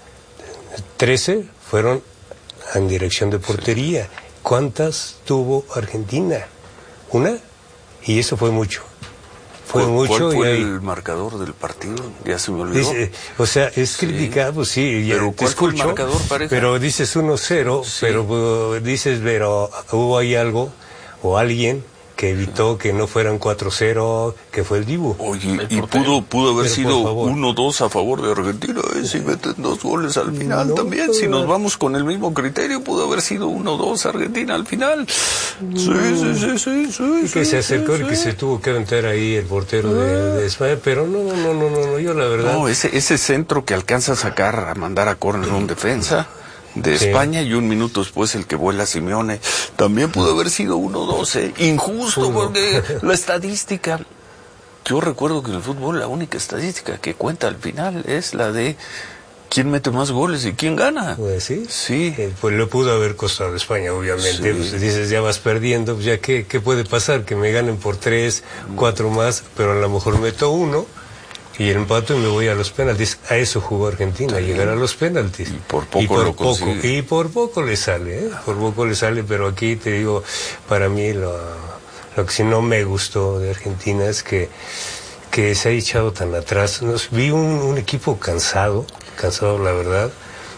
trece fueron en dirección de portería. ¿Cuántas tuvo Argentina? ¿Una? Y eso fue mucho. Fue ¿Cuál, mucho. ¿Cuál fue y ahí, el marcador del partido? Ya se me olvidó. Dice, o sea, es sí. criticado, sí. Pero te ¿cuál escucho, fue el marcador, pareja? Pero dices uno cero, sí. pero uh, dices, pero hubo ahí algo, o alguien que evitó que no fueran cuatro cero, que fue el Dibu. Oye, y pudo pudo haber Pero sido uno dos a favor de Argentina, ¿eh? Si meten dos goles al final no, también, si nos vamos con el mismo criterio, pudo haber sido uno dos Argentina al final. Sí, sí, sí, sí, sí. Y que sí, se acercó sí, y que sí. se tuvo que aventar ahí el portero de, de España, pero no, no, no, no, no, no, yo la verdad... No, ese, ese centro que alcanza a sacar, a mandar a córner un defensa de sí. España, y un minuto después el que vuela Simeone, también pudo haber sido uno doce. Injusto, Uno. porque la estadística, yo recuerdo que en el fútbol la única estadística que cuenta al final es la de quién mete más goles y quién gana. Pues sí, sí. Eh, pues le pudo haber costado a España, obviamente. Sí. Pues dices, ya vas perdiendo, pues ya qué, qué puede pasar, que me ganen por tres, cuatro más, pero a lo mejor meto uno y el empato y me voy a los penaltis. A eso jugó Argentina, a llegar a los penaltis. Y por poco y por lo poco, consigue. Y por poco le sale, ¿eh? Por poco le sale, pero aquí te digo, para mí lo, lo que sí no me gustó de Argentina es que, que se ha echado tan atrás. Nos, vi un, un equipo cansado, cansado la verdad,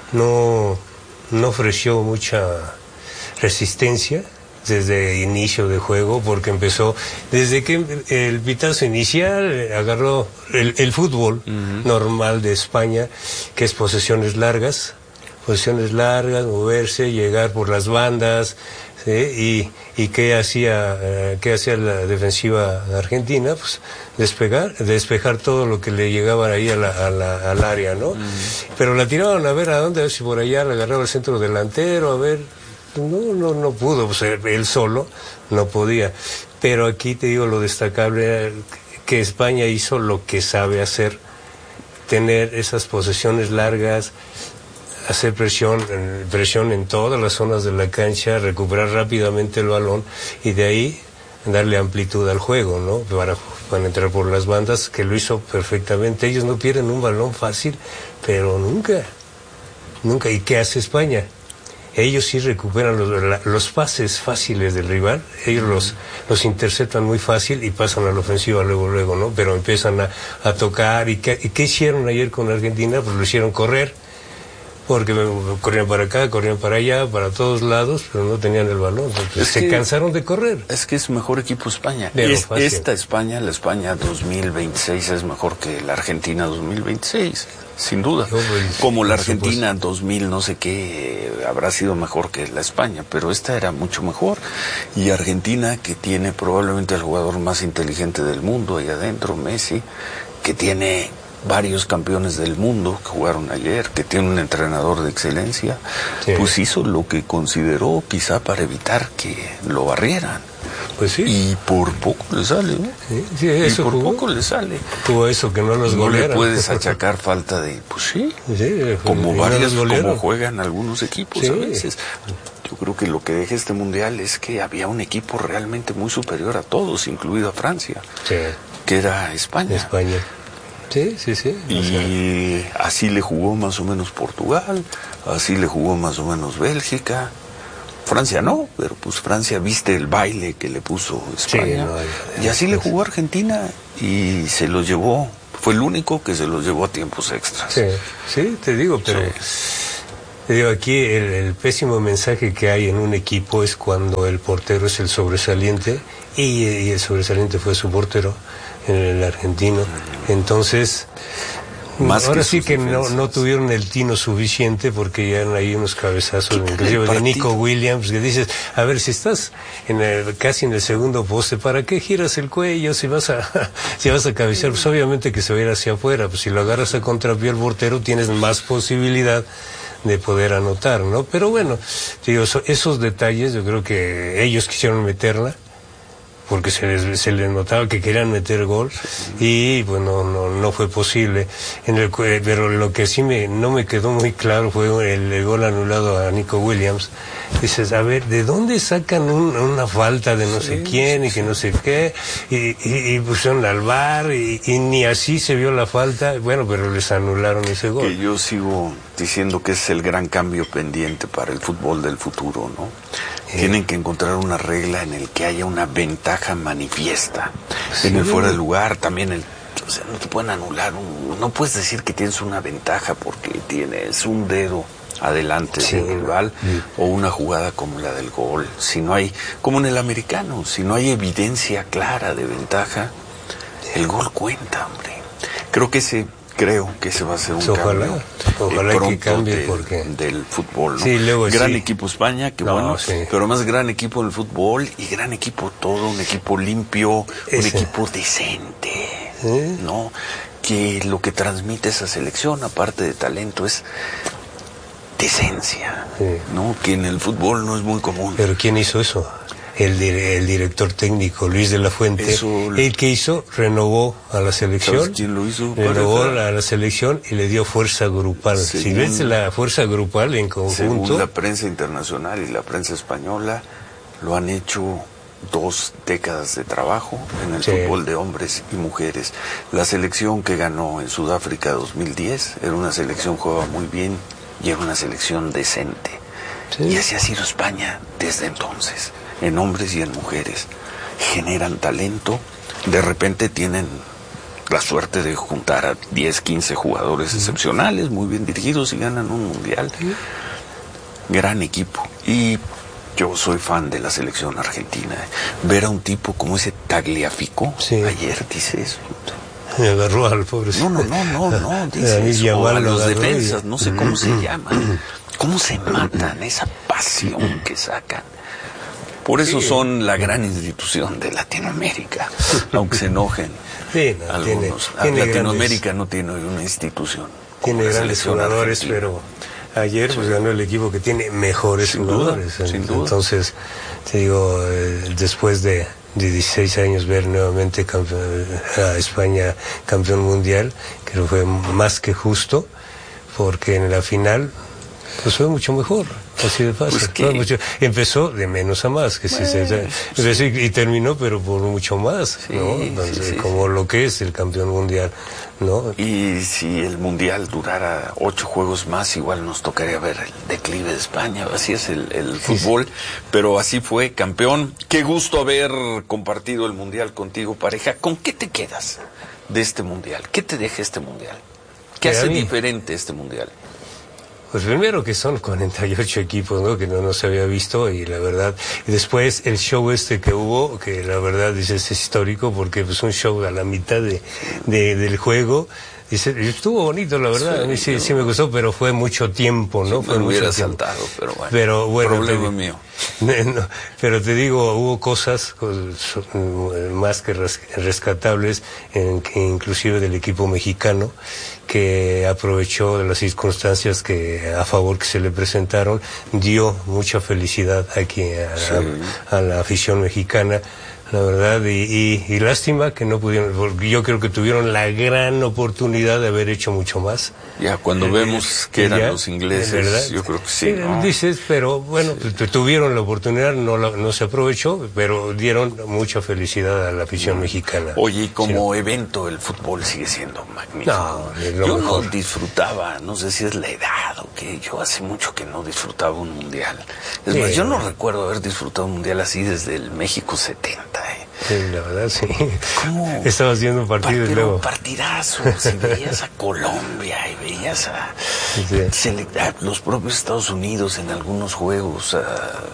no, no ofreció mucha resistencia desde inicio de juego, porque empezó, desde que el pitazo inicial agarró el, el fútbol uh-huh. normal de España, que es posesiones largas, posesiones largas, moverse, llegar por las bandas, ¿sí? y, y qué hacía, eh, qué hacía la defensiva argentina, pues despegar, despejar todo lo que le llegaba ahí a la, a la, al área, ¿no? Uh-huh. Pero la tiraban a ver a dónde, a ver si por allá le agarraba el centro delantero, a ver. No, no, no pudo, pues él solo no podía. Pero aquí te digo lo destacable, que España hizo lo que sabe hacer, tener esas posesiones largas, hacer presión, presión en todas las zonas de la cancha, recuperar rápidamente el balón y de ahí darle amplitud al juego, ¿no? Para, para entrar por las bandas, que lo hizo perfectamente. Ellos no pierden un balón fácil, pero nunca, nunca. ¿Y qué hace España? Ellos sí recuperan los, los pases fáciles del rival, ellos los, los interceptan muy fácil y pasan a la ofensiva luego, luego, ¿no? Pero empiezan a, a tocar. ¿Y qué, y qué hicieron ayer con Argentina? Pues lo hicieron correr, porque corrían para acá, corrían para allá, para todos lados, pero no tenían el balón, porque se que, cansaron de correr. Es que es mejor equipo España. Es, esta España, la España dos mil veintiséis, es mejor que la Argentina dos mil veintiséis. Sin duda, como la Argentina dos mil no sé qué habrá sido mejor que la España, pero esta era mucho mejor. Y Argentina, que tiene probablemente el jugador más inteligente del mundo ahí adentro, Messi, que tiene varios campeones del mundo que jugaron ayer, que tiene un entrenador de excelencia, sí. pues hizo lo que consideró quizá para evitar que lo barrieran. Pues sí. Y por poco le sale, ¿no? Sí, sí, eso y por jugó. poco le sale. Tuvo eso que no los no golearan. le puedes achacar falta de, pues sí, sí como varios, no como juegan algunos equipos sí. a veces. Yo creo que lo que deja este mundial es que había un equipo realmente muy superior a todos, incluido a Francia, sí. que era España. España. Sí, sí, sí. Y o sea, así le jugó más o menos Portugal, así le jugó más o menos Bélgica. Francia no, pero pues Francia viste el baile que le puso España. Sí, no, y así le jugó Argentina y se los llevó, fue el único que se los llevó a tiempos extras. Sí, sí, te digo, pero sí. te digo, aquí el, el pésimo mensaje que hay en un equipo es cuando el portero es el sobresaliente y, y el sobresaliente fue su portero, el argentino. Entonces... Más ahora que sí que no, no tuvieron el tino suficiente porque ya hay unos cabezazos inclusive de Nico Williams que dices, a ver, si estás en el, casi en el segundo poste, ¿para qué giras el cuello si vas a si vas a cabecear? Pues obviamente que se va a ir hacia afuera, pues si lo agarras a contrapié el portero tienes más posibilidad de poder anotar, ¿no? Pero bueno, digo, esos detalles yo creo que ellos quisieron meterla porque se les, se les notaba que querían meter gol y bueno, no, no fue posible. En el, pero lo que sí me, no me quedó muy claro fue el, el gol anulado a Nico Williams. Dices, a ver, ¿de dónde sacan un, una falta de no sí, sé quién y que no sé qué? Y, y, y pusieron al V A R y, y ni así se vio la falta. Bueno, pero les anularon ese gol. Que yo sigo diciendo que es el gran cambio pendiente para el fútbol del futuro, ¿no? Eh. Tienen que encontrar una regla en el que haya una ventaja manifiesta. Sí. En el fuera de lugar, también el... O sea, no te pueden anular, un, no puedes decir que tienes una ventaja porque tienes un dedo adelante sí. del rival sí. o una jugada como la del gol. Si no hay, como en el americano, si no hay evidencia clara de ventaja, el gol cuenta, hombre. Creo que ese... Creo que ese va a ser un ojalá, cambio ojalá eh, que cambie de, porque... del fútbol, ¿no? Sí, luego gran sí. equipo España, que no, bueno, sí. pero más gran equipo del fútbol y gran equipo todo, un equipo limpio, ese. un equipo decente, ¿Eh? ¿no? Que lo que transmite esa selección, aparte de talento, es decencia, sí. ¿no? Que en el fútbol no es muy común. ¿Pero quién hizo eso? El, el director técnico Luis de la Fuente, Eso, el que hizo, renovó a la selección, ¿sabes quién lo hizo? renovó a la selección y le dio fuerza grupal. Según, si ves la fuerza grupal en conjunto. Según la prensa internacional y la prensa española, lo han hecho dos décadas de trabajo en el sí. fútbol de hombres y mujeres. La selección que ganó en Sudáfrica dos mil diez era una selección que jugaba muy bien y era una selección decente. Sí. Y así ha sido España desde entonces. En hombres y en mujeres, generan talento, de repente tienen la suerte de juntar a diez, quince jugadores uh-huh. excepcionales, muy bien dirigidos y ganan un mundial. Uh-huh. Gran equipo. Y yo soy fan de la selección argentina. Ver a un tipo como ese Tagliafico, sí. ayer dice eso. Me agarró al pobre. No, no, no, no, no, dice eso, a los defensas, no sé cómo se llaman, cómo se matan, esa pasión que sacan. Por eso sí. son la gran institución de Latinoamérica, aunque se enojen sí, no, algunos. Tiene, tiene Latinoamérica grandes, no tiene una institución. Tiene grandes jugadores, argentina. Pero ayer pues, sí. ganó el equipo que tiene mejores sin jugadores. Duda, sin duda. Entonces, te digo, eh, después de, de dieciséis años ver nuevamente campeón, a España campeón mundial, creo que fue más que justo, porque en la final pues fue mucho mejor. Así de fácil. Pues que... mucho, empezó de menos a más, que bueno, sí, se, sí. sí, y terminó, pero por mucho más, sí, ¿no? Entonces, sí, sí. como lo que es el campeón mundial, ¿no? Y si el mundial durara ocho juegos más, igual nos tocaría ver el declive de España. Así es el, el fútbol, sí, sí. pero así fue, campeón. Qué gusto haber compartido el mundial contigo, pareja. ¿Con qué te quedas de este mundial? ¿Qué te deja este mundial? ¿Qué hace diferente este mundial? Pues primero que son cuarenta y ocho equipos, ¿no? Que no nos había visto y la verdad, y después el show este que hubo, que la verdad dices es histórico porque pues un show a la mitad de, de del juego, Dice, estuvo bonito, la verdad, sí, a mí sí, sí me gustó, pero fue mucho tiempo, ¿no? Sí, fue me mucho hubiera tiempo. saltado, pero bueno, pero, bueno problema te, mío. No, pero te digo, hubo cosas más que rescatables, en, inclusive del equipo mexicano, que aprovechó de las circunstancias que a favor que se le presentaron, dio mucha felicidad aquí a, sí. a, a la afición mexicana. La verdad, y, y, y lástima que no pudieron, porque yo creo que tuvieron la gran oportunidad de haber hecho mucho más. Ya, cuando eh, vemos que eran ya, los ingleses, ¿verdad? Yo creo que sí, ¿no? Dices, pero bueno, tuvieron la oportunidad, no, la, no se aprovechó, pero dieron mucha felicidad a la afición mm. mexicana. Oye, y como sí, no. evento, el fútbol sigue siendo magnífico. No, es lo yo mejor. no disfrutaba, no sé si es la edad o qué, yo hace mucho que no disfrutaba un mundial. Es sí, más, yo no recuerdo haber disfrutado un mundial así desde el México setenta. Sí, la verdad, sí. ¿Cómo? Estaba haciendo partidos Pero luego. partidazos, y veías a Colombia, y veías a, sí. a los propios Estados Unidos en algunos juegos. A...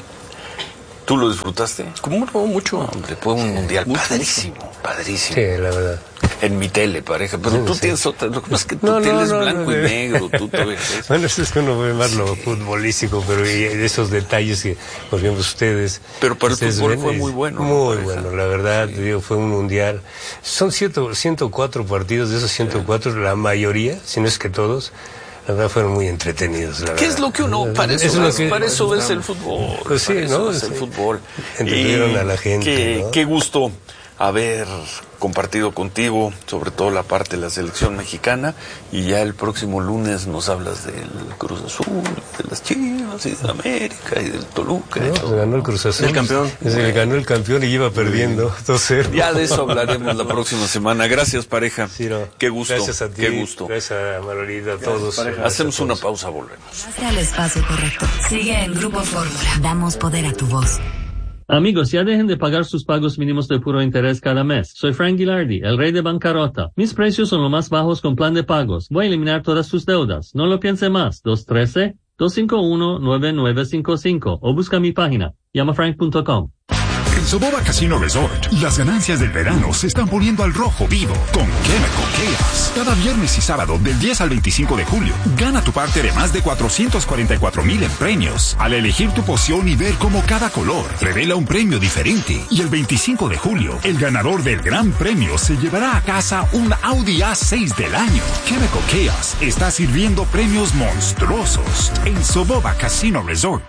¿Tú lo disfrutaste? ¿Cómo no? Mucho. Hombre, fue un sí, mundial mucho, padrísimo, mucho. padrísimo. Sí, la verdad. En mi tele, pareja, pero sí, tú sí. tienes otra, lo que pasa es que tu no, tele no, es no, blanco no, no, y negro, tú te ves. Bueno, eso es que uno ve más lo futbolístico, pero y esos detalles que, por ejemplo, ustedes... Pero para el fútbol ven, fue muy bueno. Muy bueno, la verdad, sí. digo, fue un mundial. Son ciento cuatro partidos, de esos ciento cuatro, sí. la mayoría, si no es que todos... La verdad fueron muy entretenidos. La ¿Qué verdad. es lo que uno, para eso, es, es, que, para eso es el fútbol? Pues sí, ¿no? Es el fútbol. Entendieron a la gente. Qué, ¿no? qué gusto haber compartido contigo, sobre todo la parte de la selección mexicana, y ya el próximo lunes nos hablas del Cruz Azul, de las Chivas, y de América, y del Toluca. No, y todo. Ganó el Cruz Azul. El campeón. Se le ganó el campeón y iba perdiendo dos cero. Ya de eso hablaremos la próxima semana. Gracias, pareja. Sí, no. Qué gusto. Gracias a ti. Qué gusto. Gracias a Marolita, a todos. Gracias, Hacemos a todos. Una pausa, volvemos. Hasta el espacio correcto. Sigue en Grupo Fórmula. Damos poder a tu voz. Amigos, ya dejen de pagar sus pagos mínimos de puro interés cada mes. Soy Frank Gilardi, el rey de bancarrota. Mis precios son los más bajos con plan de pagos. Voy a eliminar todas sus deudas. No lo piense más. dos uno tres, dos cinco uno, nueve nueve cinco cinco o busca mi página. llama frank punto com. En Soboba Casino Resort, las ganancias del verano se están poniendo al rojo vivo con Chemical Chaos. Cada viernes y sábado del diez al veinticinco de julio, gana tu parte de más de cuatrocientos cuarenta y cuatro mil en premios al elegir tu poción y ver cómo cada color revela un premio diferente. Y el veinticinco de julio, el ganador del gran premio se llevará a casa un Audi A seis del año. Chemical Chaos está sirviendo premios monstruosos en Soboba Casino Resort.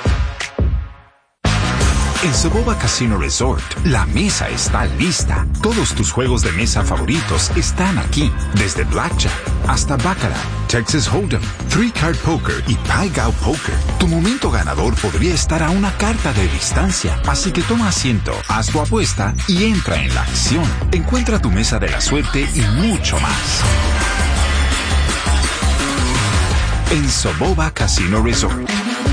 En Soboba Casino Resort, la mesa está lista. Todos tus juegos de mesa favoritos están aquí. Desde Blackjack hasta Baccarat, Texas Hold'em, Three Card Poker y Pai Gow Poker. Tu momento ganador podría estar a una carta de distancia. Así que toma asiento, haz tu apuesta y entra en la acción. Encuentra tu mesa de la suerte y mucho más. En Soboba Casino Resort.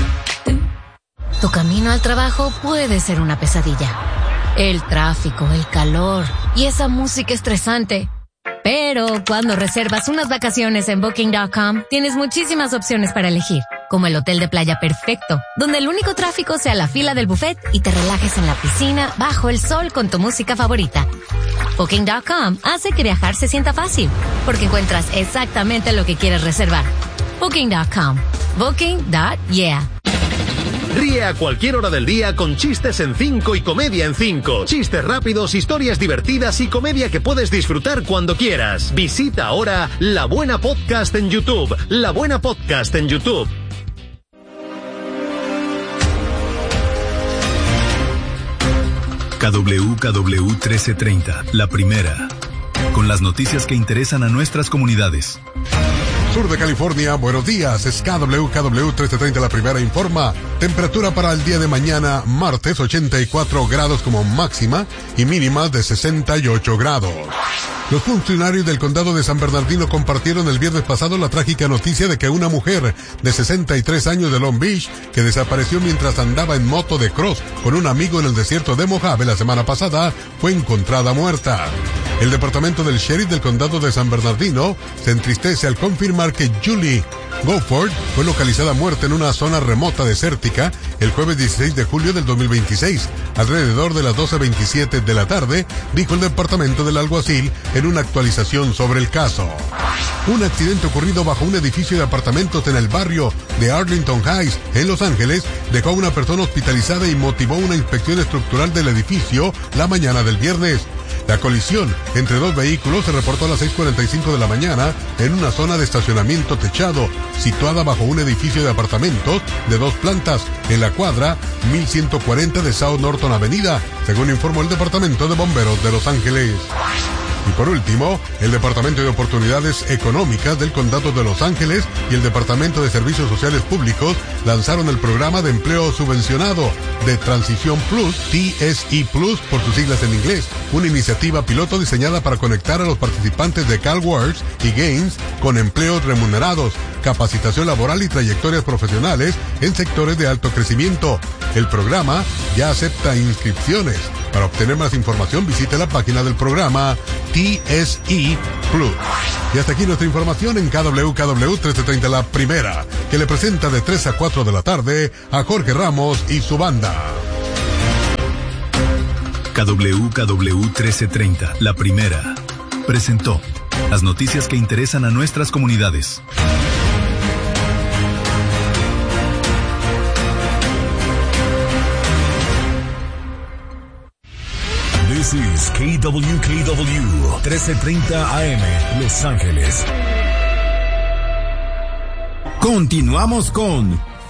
Tu camino al trabajo puede ser una pesadilla. El tráfico, el calor y esa música estresante. Pero cuando reservas unas vacaciones en Booking punto com, tienes muchísimas opciones para elegir, como el hotel de playa perfecto, donde el único tráfico sea la fila del buffet y te relajes en la piscina bajo el sol con tu música favorita. Booking punto com hace que viajar se sienta fácil, porque encuentras exactamente lo que quieres reservar. Booking punto com. Booking punto yeah. Ríe a cualquier hora del día con chistes en cinco y comedia en cinco. Chistes rápidos, historias divertidas y comedia que puedes disfrutar cuando quieras. Visita ahora La Buena Podcast en YouTube. La Buena Podcast en YouTube. K W K W trece treinta, la primera. Con las noticias que interesan a nuestras comunidades. Sur de California, buenos días, es K W K W trece treinta, la primera informa. Temperatura para el día de mañana, martes, ochenta y cuatro grados como máxima y mínimas de sesenta y ocho grados. Los funcionarios del condado de San Bernardino compartieron el viernes pasado la trágica noticia de que una mujer de sesenta y tres años de Long Beach, que desapareció mientras andaba en moto de cross con un amigo en el desierto de Mojave la semana pasada, fue encontrada muerta. El departamento del sheriff del condado de San Bernardino se entristece al confirmar que Julie Gofford fue localizada muerta en una zona remota desértica el jueves dieciséis de julio del dos mil veintiséis, alrededor de las doce veintisiete de la tarde, dijo el departamento del alguacil en una actualización sobre el caso. Un accidente ocurrido bajo un edificio de apartamentos en el barrio de Arlington Heights, en Los Ángeles, dejó a una persona hospitalizada y motivó una inspección estructural del edificio la mañana del viernes. La colisión entre dos vehículos se reportó a las seis cuarenta y cinco de la mañana en una zona de estacionamiento techado, situada bajo un edificio de apartamentos de dos plantas, en la cuadra mil ciento cuarenta de South Norton Avenida, según informó el Departamento de Bomberos de Los Ángeles. Y por último, el Departamento de Oportunidades Económicas del Condado de Los Ángeles y el Departamento de Servicios Sociales Públicos lanzaron el programa de empleo subvencionado de Transición Plus, T S E Plus por sus siglas en inglés, una iniciativa piloto diseñada para conectar a los participantes de CalWorks y Games con empleos remunerados, capacitación laboral y trayectorias profesionales en sectores de alto crecimiento. El programa ya acepta inscripciones. Para obtener más información, visite la página del programa T S E Plus. Y hasta aquí nuestra información en K W K W trece treinta La Primera, que le presenta de tres a cuatro de la tarde a Jorge Ramos y su banda. K W K W trece treinta La Primera presentó las noticias que interesan a nuestras comunidades. This is K W K W trece treinta A M, Los Ángeles. Continuamos con